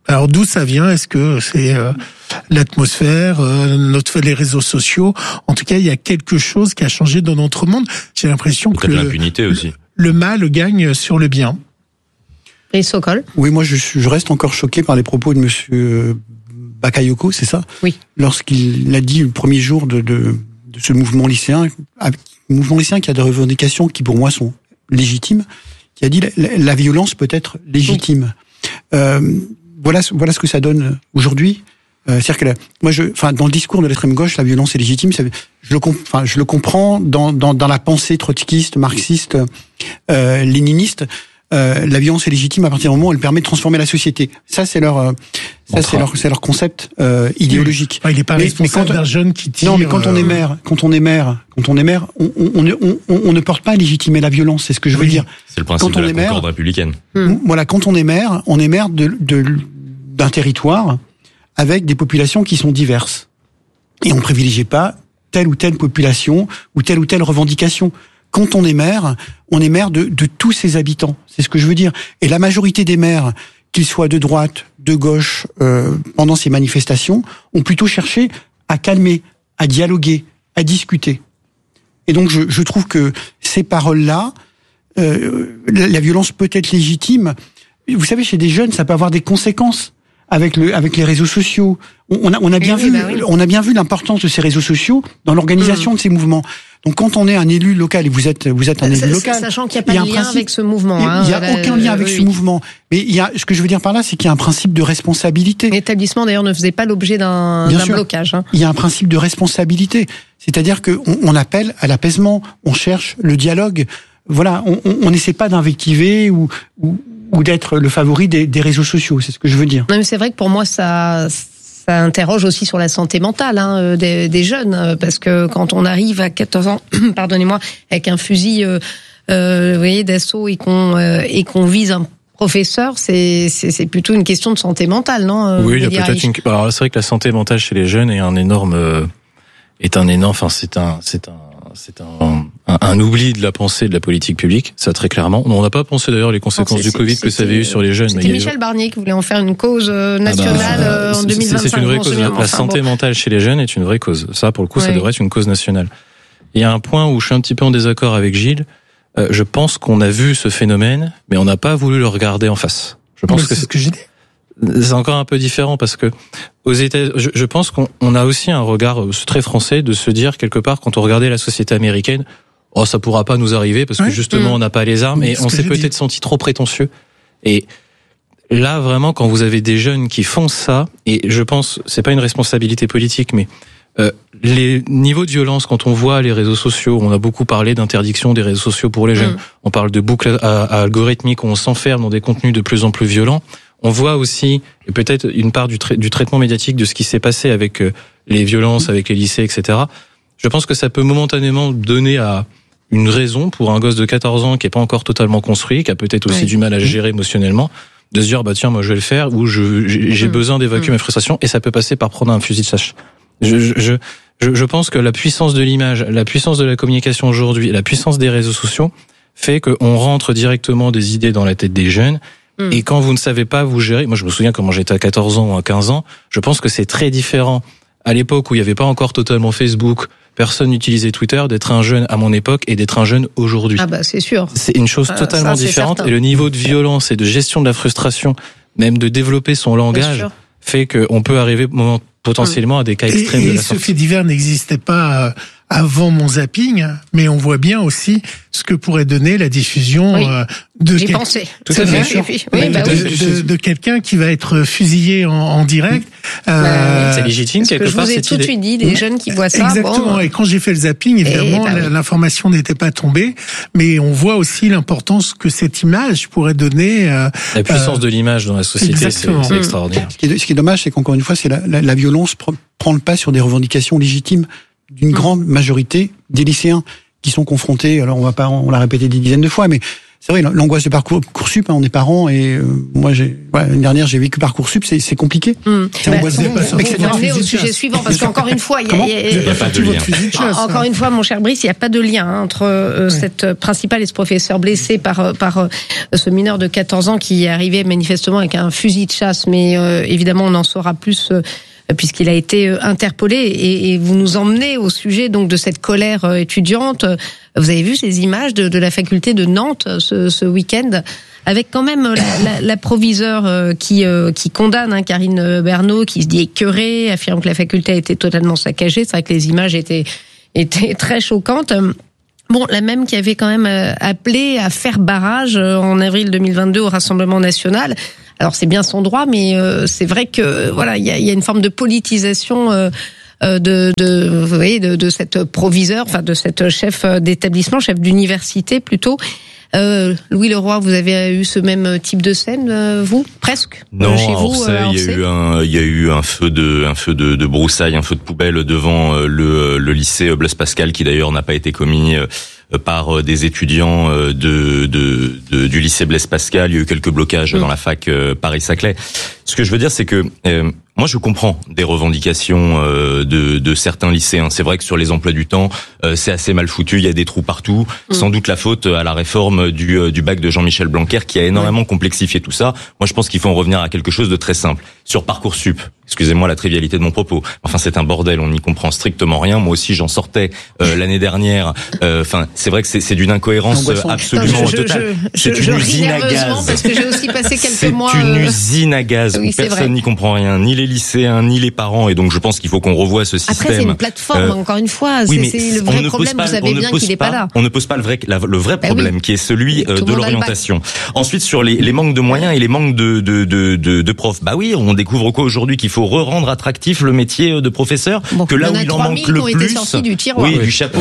Alors d'où ça vient? Est-ce que c'est l'atmosphère, les réseaux sociaux? En tout cas, il y a quelque chose qui a changé dans notre monde. J'ai l'impression que l'impunité aussi. Le mal gagne sur le bien. Et Sokol? Oui, moi je reste encore choqué par les propos de Monsieur Bakayoko, c'est ça? Oui. Lorsqu'il a dit le premier jour de ce mouvement lycéen qui a des revendications qui pour moi sont légitimes, qui a dit la violence peut être légitime. Voilà ce que ça donne aujourd'hui. C'est-à-dire que dans le discours de l'extrême gauche, la violence est légitime. Je le comprends dans la pensée trotskiste, marxiste, léniniste. La violence est légitime à partir du moment où elle permet de transformer la société. Ça, c'est leur concept idéologique. Il n'est pas responsable d'un jeune qui tire. Non, mais quand on est maire, on ne porte pas à légitimer la violence. C'est ce que je veux dire. C'est le principe de la concorde républicaine. Voilà, quand on est maire d'un territoire avec des populations qui sont diverses, et on ne privilégie pas telle ou telle population ou telle revendication. Quand on est maire de tous ses habitants. C'est ce que je veux dire. Et la majorité des maires, qu'ils soient de droite, de gauche, pendant ces manifestations, ont plutôt cherché à calmer, à dialoguer, à discuter. Et donc, je trouve que ces paroles-là, la violence peut être légitime. Vous savez, chez des jeunes, ça peut avoir des conséquences. Avec les réseaux sociaux, on a bien vu l'importance de ces réseaux sociaux dans l'organisation de ces mouvements. Donc quand on est un élu local, et vous êtes un élu local, sachant qu'il n'y a pas de lien avec ce mouvement, il n'y a aucun lien avec ce mouvement. Mais ce que je veux dire par là, c'est qu'il y a un principe de responsabilité. L'établissement d'ailleurs ne faisait pas l'objet d'un blocage. Il y a un principe de responsabilité, c'est-à-dire que on appelle à l'apaisement, on cherche le dialogue. Voilà, on n'essaie pas d'invectiver ou d'être le favori des réseaux sociaux, c'est ce que je veux dire. Non, mais c'est vrai que pour moi, ça interroge aussi sur la santé mentale des jeunes, parce que quand on arrive à 14 ans, pardonnez-moi, avec un fusil vous voyez, d'assaut et qu'on vise un professeur, c'est plutôt une question de santé mentale, non? Oui, il y a peut-être Alors c'est vrai que la santé mentale chez les jeunes est un énorme, enfin c'est un oubli de la pensée de la politique publique, ça très clairement. On n'a pas pensé d'ailleurs les conséquences du Covid que ça avait eu sur les jeunes. C'était Michel Barnier qui voulait en faire une cause nationale en 2025. C'est une vraie cause. La santé mentale chez les jeunes est une vraie cause. Ça, pour le coup, ça devrait être une cause nationale. Il y a un point où je suis un petit peu en désaccord avec Gilles. Je pense qu'on a vu ce phénomène, mais on n'a pas voulu le regarder en face. Je pense que c'est ce que j'ai dit. C'est encore un peu différent parce que aux États, je pense qu'on a aussi un regard très français de se dire quelque part quand on regardait la société américaine, ça pourra pas nous arriver parce que justement on n'a pas les armes et on s'est peut-être senti trop prétentieux. Et là vraiment quand vous avez des jeunes qui font ça, et je pense c'est pas une responsabilité politique, mais les niveaux de violence quand on voit les réseaux sociaux, on a beaucoup parlé d'interdiction des réseaux sociaux pour les jeunes. On parle de boucles algorithmiques où on s'enferme dans des contenus de plus en plus violents. On voit aussi peut-être une part du traitement médiatique de ce qui s'est passé avec les violences, avec les lycées, etc. Je pense que ça peut momentanément donner à une raison pour un gosse de 14 ans qui est pas encore totalement construit, qui a peut-être aussi du mal à gérer émotionnellement, de se dire tiens moi je vais le faire ou j'ai besoin d'évacuer mes frustrations, et ça peut passer par prendre un fusil de chasse. Je pense que la puissance de l'image, la puissance de la communication aujourd'hui, la puissance des réseaux sociaux fait qu'on rentre directement des idées dans la tête des jeunes. Et quand vous ne savez pas vous gérer, moi je me souviens comment j'étais à 14 ans ou à 15 ans, je pense que c'est très différent à l'époque où il n'y avait pas encore totalement Facebook, personne n'utilisait Twitter, d'être un jeune à mon époque et d'être un jeune aujourd'hui. Ah c'est sûr. C'est une chose totalement différente, et le niveau de violence et de gestion de la frustration, même de développer son langage, fait qu'on peut arriver potentiellement à des cas extrêmes de la sorte. Et ce fait divers n'existait pas avant mon zapping, mais on voit bien aussi ce que pourrait donner la diffusion de quelqu'un qui va être fusillé en direct. C'est légitime quelque part. Je vous ai tout de suite dit, des jeunes qui voient ça. Exactement. Et quand j'ai fait le zapping, évidemment, l'information n'était pas tombée, mais on voit aussi l'importance que cette image pourrait donner. La puissance de l'image dans la société, c'est extraordinaire. Ce qui est dommage, c'est qu'encore une fois, c'est la violence prend le pas sur des revendications légitimes d'une grande majorité des lycéens qui sont confrontés. Alors on l'a répété des dizaines de fois, mais c'est vrai, l'angoisse de Parcoursup, on est parents et moi l'année dernière j'ai vécu Parcoursup, c'est compliqué. C'est angoissant. On est au sujet suivant parce qu'encore une fois, il y a pas de lien. Encore une fois, mon cher Brice, il n'y a pas de lien entre cette principale et ce professeur blessé par ce mineur de 14 ans qui est arrivé manifestement avec un fusil de chasse, mais évidemment on en saura plus puisqu'il a été interpellé et vous nous emmenez au sujet donc de cette colère étudiante. Vous avez vu ces images de la faculté de Nantes ce week-end avec quand même la proviseure qui condamne Karine Bernot, qui se dit écœurée, affirme que la faculté a été totalement saccagée. C'est vrai que les images étaient très choquantes. Bon, la même qui avait quand même appelé à faire barrage en avril 2022 au Rassemblement national. Alors c'est bien son droit, mais c'est vrai que voilà, il y a une forme de politisation vous voyez, de cette proviseure, enfin de cette chef d'établissement, chef d'université plutôt. Louis Leroy, vous avez eu ce même type de scène, vous, presque? Non, chez vous, il y a eu un feu de broussailles, un feu de poubelle devant le lycée Blaise Pascal, qui d'ailleurs n'a pas été commis par des étudiants du lycée Blaise Pascal. Il y a eu quelques blocages dans la fac Paris-Saclay. Ce que je veux dire, c'est que moi, je comprends des revendications de certains lycéens. C'est vrai que sur les emplois du temps, c'est assez mal foutu. Il y a des trous partout. Sans doute la faute à la réforme du bac de Jean-Michel Blanquer qui a énormément complexifié tout ça. Moi, je pense qu'il faut en revenir à quelque chose de très simple. Sur Parcoursup, excusez-moi la trivialité de mon propos. Enfin, c'est un bordel. On n'y comprend strictement rien. Moi aussi, j'en sortais l'année dernière. Enfin, c'est vrai que c'est d'une incohérence absolument totale. C'est une usine à gaz. Parce que j'ai aussi passé quelques mois. C'est une usine à gaz où personne n'y comprend rien, ni les lycéens, ni les parents. Et donc, je pense qu'il faut qu'on revoie ce système. Après, c'est une plateforme. Encore une fois, oui, c'est le vrai problème. Vous savez bien qu'il n'est pas là. On ne pose pas le vrai problème, qui est celui de l'orientation. Ensuite, sur les manques de moyens et les manques de profs. Bah oui, on découvre quoi aujourd'hui, qu'il faut rendre attractif le métier de professeur, que là où il en manque le plus, du chapeau,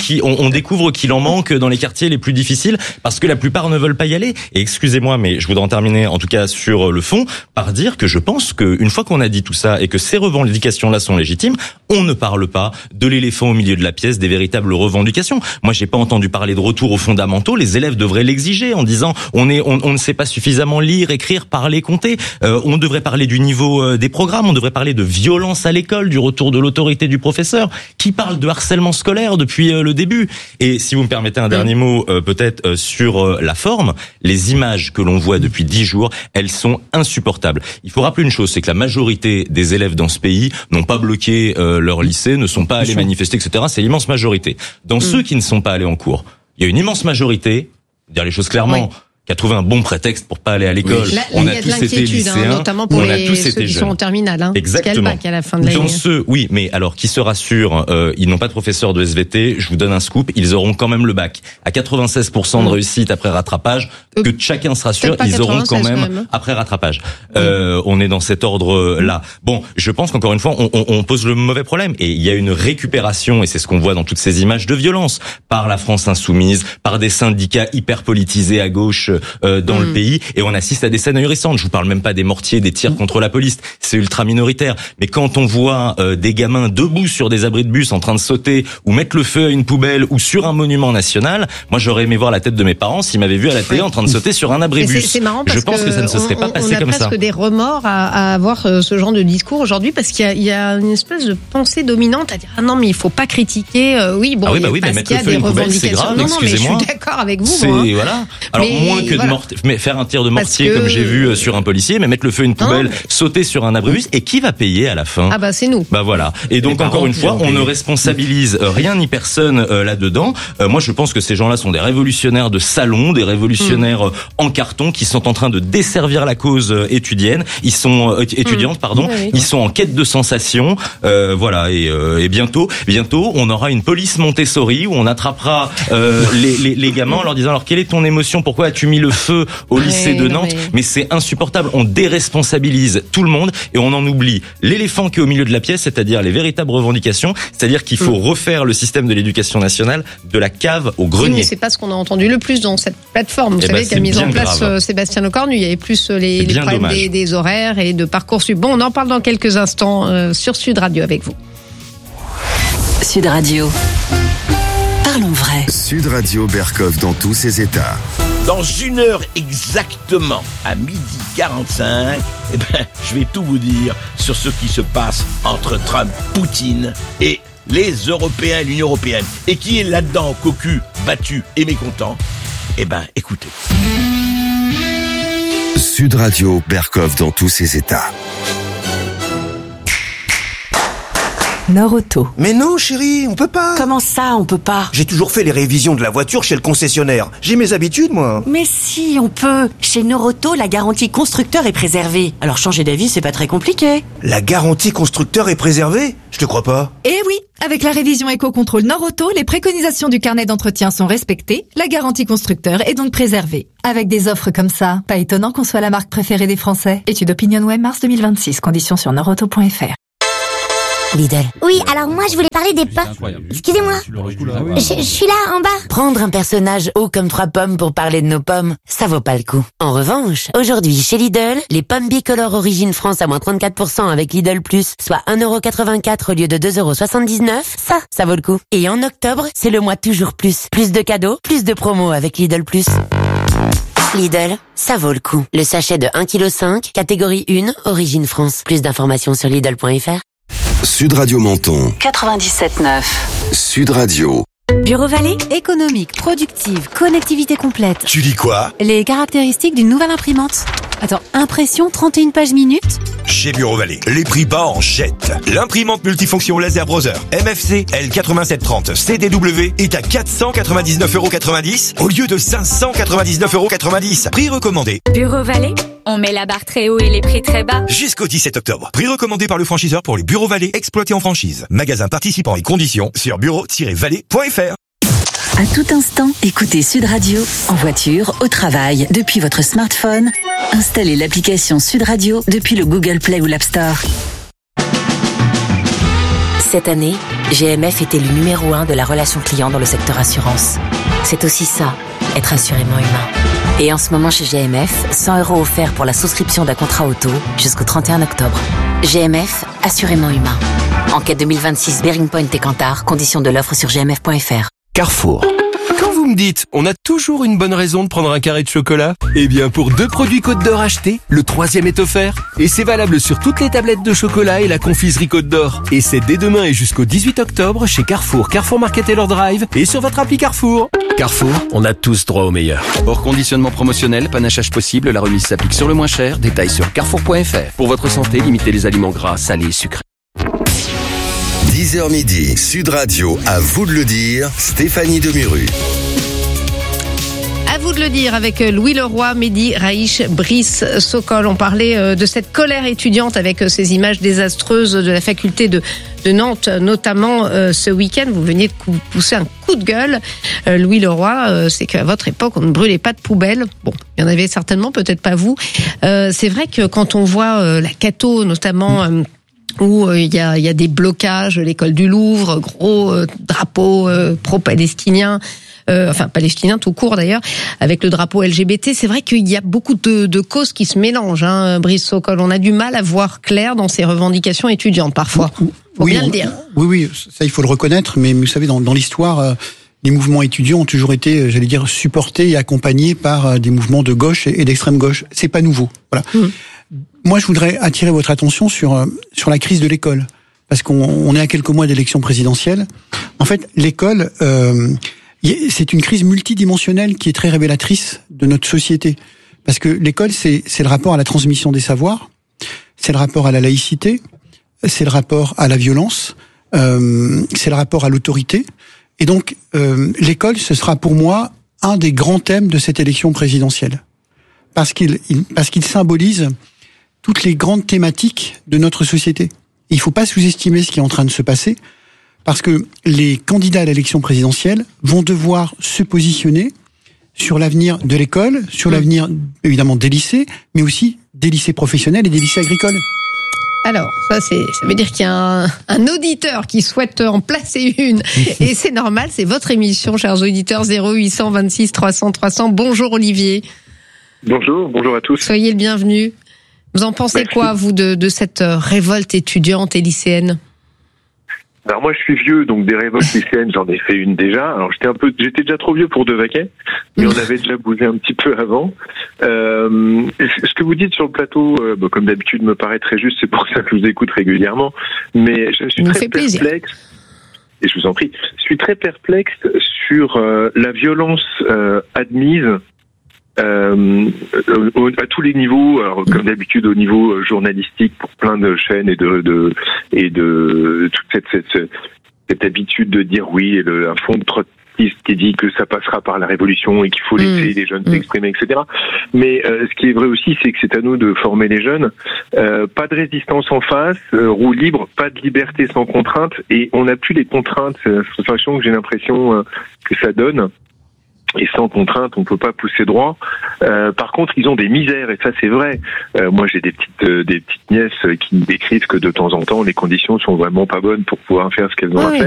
on découvre qu'il en manque dans les quartiers les plus difficiles parce que la plupart ne veulent pas y aller. Et excusez-moi, mais je voudrais en terminer, en tout cas sur le fond, par dire que je pense qu'une fois qu'on a dit tout ça et que ces revendications-là sont légitimes, on ne parle pas de l'éléphant au milieu de la pièce, des véritables revendications. Moi, j'ai pas entendu parler de retour aux fondamentaux. Les élèves devraient l'exiger en disant on ne sait pas suffisamment lire, écrire, parler, compter. On devrait parler du niveau des programmes. On devrait parler de violence à l'école, du retour de l'autorité du professeur, qui parle de harcèlement scolaire depuis le début. Et si vous me permettez un dernier mot, peut-être sur la forme, les images que l'on voit depuis 10 jours, elles sont insupportables. Il faut rappeler une chose, c'est que la majorité des élèves dans ce pays n'ont pas bloqué leur lycée, ne sont pas allés manifester, etc. C'est l'immense majorité. Dans ceux qui ne sont pas allés en cours, il y a une immense majorité, dire les choses clairement, qui a trouvé un bon prétexte pour pas aller à l'école. Là, on a tous été lycéens, notamment pour ceux qui sont en terminale. Exactement. À la fin de l'année. Dans ceux, oui, mais alors qui se rassurent, ils n'ont pas de professeur de SVT. Je vous donne un scoop, ils auront quand même le bac à 96% de réussite après rattrapage. Que chacun se rassure, ils auront quand même après rattrapage. On est dans cet ordre-là. Bon, je pense qu'encore une fois, on pose le mauvais problème et il y a une récupération et c'est ce qu'on voit dans toutes ces images de violence par la France insoumise, par des syndicats hyper politisés à gauche dans le pays, et on assiste à des scènes ahurissantes. Je vous parle même pas des mortiers, des tirs contre la police, c'est ultra minoritaire. Mais quand on voit des gamins debout sur des abris de bus en train de sauter ou mettre le feu à une poubelle ou sur un monument national, moi j'aurais aimé voir la tête de mes parents s'ils m'avaient vu à la télé en train de sauter sur un abri de bus. C'est marrant parce je pense que ça ne se serait pas passé comme ça. On a presque des remords à avoir ce genre de discours aujourd'hui parce qu'il y a une espèce de pensée dominante à dire ah non mais il faut pas critiquer. Mais mettre le feu à une poubelle c'est grave. Non, mais je suis d'accord avec vous. Voilà. Alors moins que de faire un tir de mortier comme j'ai vu sur un policier, mais mettre le feu à une poubelle, sauter sur un abri de bus, et qui va payer à la fin? Ah bah c'est nous. Bah voilà. Et donc encore une fois, on ne responsabilise rien ni personne là-dedans. Moi je pense que ces gens-là sont des révolutionnaires de salon, des révolutionnaires en carton qui sont en train de desservir la cause étudiante. Ils sont Ils sont en quête de sensations. Voilà. Et bientôt, on aura une police Montessori où on attrapera les gamins en leur disant alors quelle est ton émotion, pourquoi as-tu mis le feu au lycée de Nantes? Mais c'est insupportable. On déresponsabilise tout le monde et on en oublie l'éléphant qui est au milieu de la pièce, c'est-à-dire les véritables revendications, c'est-à-dire qu'il faut refaire le système de l'éducation nationale de la cave au grenier. Mais c'est pas ce qu'on a entendu le plus dans cette plateforme. Vous savez, qui a mis en place Sébastien Lecornu. Il y avait plus les problèmes des horaires et de Parcoursup. Bon, on en parle dans quelques instants sur Sud Radio avec vous. Sud Radio. Parlons vrai. Sud Radio Bercoff dans tous ses états. Dans 1 heure exactement, à 12h45, je vais tout vous dire sur ce qui se passe entre Trump, Poutine et les Européens et l'Union Européenne. Et qui est là-dedans, cocu, battu et mécontent? Écoutez. Sud Radio, Berkov dans tous ses états. Norauto. Mais non, chérie, on peut pas. Comment ça, on peut pas? J'ai toujours fait les révisions de la voiture chez le concessionnaire. J'ai mes habitudes, moi. Mais si, on peut. Chez Norauto, la garantie constructeur est préservée. Alors changer d'avis, c'est pas très compliqué. La garantie constructeur est préservée? Je te crois pas. Eh oui, avec la révision Éco-Contrôle Norauto, les préconisations du carnet d'entretien sont respectées, la garantie constructeur est donc préservée. Avec des offres comme ça, pas étonnant qu'on soit la marque préférée des Français. Étude OpinionWay mars 2026, conditions sur norauto.fr. Lidl. Oui, alors moi je voulais parler des pains. Excusez-moi. Je suis là en bas. Prendre un personnage haut comme 3 pommes pour parler de nos pommes, ça vaut pas le coup. En revanche, aujourd'hui chez Lidl, les pommes bicolores Origine France à moins 34% avec Lidl Plus, soit 1,84€ au lieu de 2,79€, ça vaut le coup. Et en octobre, c'est le mois toujours plus. Plus de cadeaux, plus de promos avec Lidl Plus. Lidl, ça vaut le coup. Le sachet de 1,5 kg, catégorie 1, Origine France. Plus d'informations sur Lidl.fr. Sud Radio Menton. 97.9. Sud Radio. Bureau Vallée, économique, productive, connectivité complète. Tu dis quoi? Les caractéristiques d'une nouvelle imprimante. Attends, impression 31 pages minutes? Chez Bureau Vallée, les prix bas en jette. L'imprimante multifonction laser browser MFC L8730 CDW est à 499,90€ au lieu de 599,90€. Prix recommandé. Bureau Vallée, on met la barre très haut et les prix très bas. Jusqu'au 17 octobre. Prix recommandé par le franchiseur pour les Bureaux Vallée exploités en franchise. Magasin participant et conditions sur bureau-vallée.fr. À tout instant, écoutez Sud Radio, en voiture, au travail, depuis votre smartphone. Installez l'application Sud Radio depuis le Google Play ou l'App Store. Cette année, GMF était le numéro 1 de la relation client dans le secteur assurance. C'est aussi ça, être assurément humain. Et en ce moment chez GMF, 100€ offerts pour la souscription d'un contrat auto jusqu'au 31 octobre. GMF, assurément humain. Enquête 2026 Bearing Point et Kantar, conditions de l'offre sur gmf.fr. Carrefour. Quand vous me dites, on a toujours une bonne raison de prendre un carré de chocolat, eh bien pour 2 produits Côte d'Or achetés, le 3e est offert. Et c'est valable sur toutes les tablettes de chocolat et la confiserie Côte d'Or. Et c'est dès demain et jusqu'au 18 octobre chez Carrefour, Carrefour Market et leur Drive et sur votre appli Carrefour. Carrefour, on a tous droit au meilleur. Hors conditionnement promotionnel, panachage possible, la remise s'applique sur le moins cher. Détails sur carrefour.fr. Pour votre santé, limitez les aliments gras, salés et sucrés. 10h midi, Sud Radio, à vous de le dire, Stéphanie Demuru. À vous de le dire avec Louis Leroy, Mehdi Raïch, Brice Sokol. On parlait de cette colère étudiante avec ces images désastreuses de la faculté de Nantes, notamment ce week-end. Vous veniez de pousser un coup de gueule. Louis Leroy, c'est qu'à votre époque, on ne brûlait pas de poubelles. Bon, il y en avait certainement, peut-être pas vous. C'est vrai que quand on voit la Cato, notamment... où il y a des blocages, l'école du Louvre, gros drapeau pro-palestinien, enfin palestinien tout court d'ailleurs, avec le drapeau LGBT. C'est vrai qu'il y a beaucoup de causes qui se mélangent, hein, Brice Sokol. On a du mal à voir clair dans ces revendications étudiantes parfois. Faut bien le dire. Oui, ça il faut le reconnaître, mais vous savez, dans l'histoire, les mouvements étudiants ont toujours été, j'allais dire, supportés et accompagnés par des mouvements de gauche et d'extrême gauche. C'est pas nouveau. Voilà. Moi, je voudrais attirer votre attention sur la crise de l'école, parce qu'on est à quelques mois d'élection présidentielle. En fait, l'école, c'est une crise multidimensionnelle qui est très révélatrice de notre société, parce que l'école, c'est le rapport à la transmission des savoirs, c'est le rapport à la laïcité, c'est le rapport à la violence, c'est le rapport à l'autorité, et donc l'école, ce sera pour moi un des grands thèmes de cette élection présidentielle, parce qu'il symbolise toutes les grandes thématiques de notre société. Il ne faut pas sous-estimer ce qui est en train de se passer, parce que les candidats à l'élection présidentielle vont devoir se positionner sur l'avenir de l'école, sur l'avenir évidemment des lycées, mais aussi des lycées professionnels et des lycées agricoles. Alors, ça veut dire qu'il y a un auditeur qui souhaite en placer une. Et c'est normal, c'est votre émission, chers auditeurs, 0800 26 300 300. Bonjour Olivier. Bonjour à tous. Soyez le bienvenu. Vous en pensez quoi, vous, de cette révolte étudiante et lycéenne ? Alors moi je suis vieux, donc des révoltes lycéennes j'en ai fait une déjà. Alors j'étais déjà trop vieux pour Devaquet, mais on avait déjà bougé un petit peu avant. Ce que vous dites sur le plateau, comme d'habitude me paraît très juste, c'est pour ça que je vous écoute régulièrement. Mais je suis très perplexe. Et je vous en prie, je suis très perplexe sur la violence admise. À tous les niveaux, alors comme d'habitude au niveau journalistique pour plein de chaînes et de toute cette habitude de dire oui, un fond de trotskiste qui dit que ça passera par la révolution et qu'il faut laisser les jeunes s'exprimer, etc. Mais ce qui est vrai aussi, c'est que c'est à nous de former les jeunes. Pas de résistance en face, roue libre, pas de liberté sans contrainte, et on n'a plus les contraintes. C'est la sensation que j'ai l'impression que ça donne. Et sans contrainte, on peut pas pousser droit. Par contre, ils ont des misères, et ça c'est vrai. Moi, j'ai des petites nièces qui me décrivent que de temps en temps, les conditions sont vraiment pas bonnes pour pouvoir faire ce qu'elles ont à faire.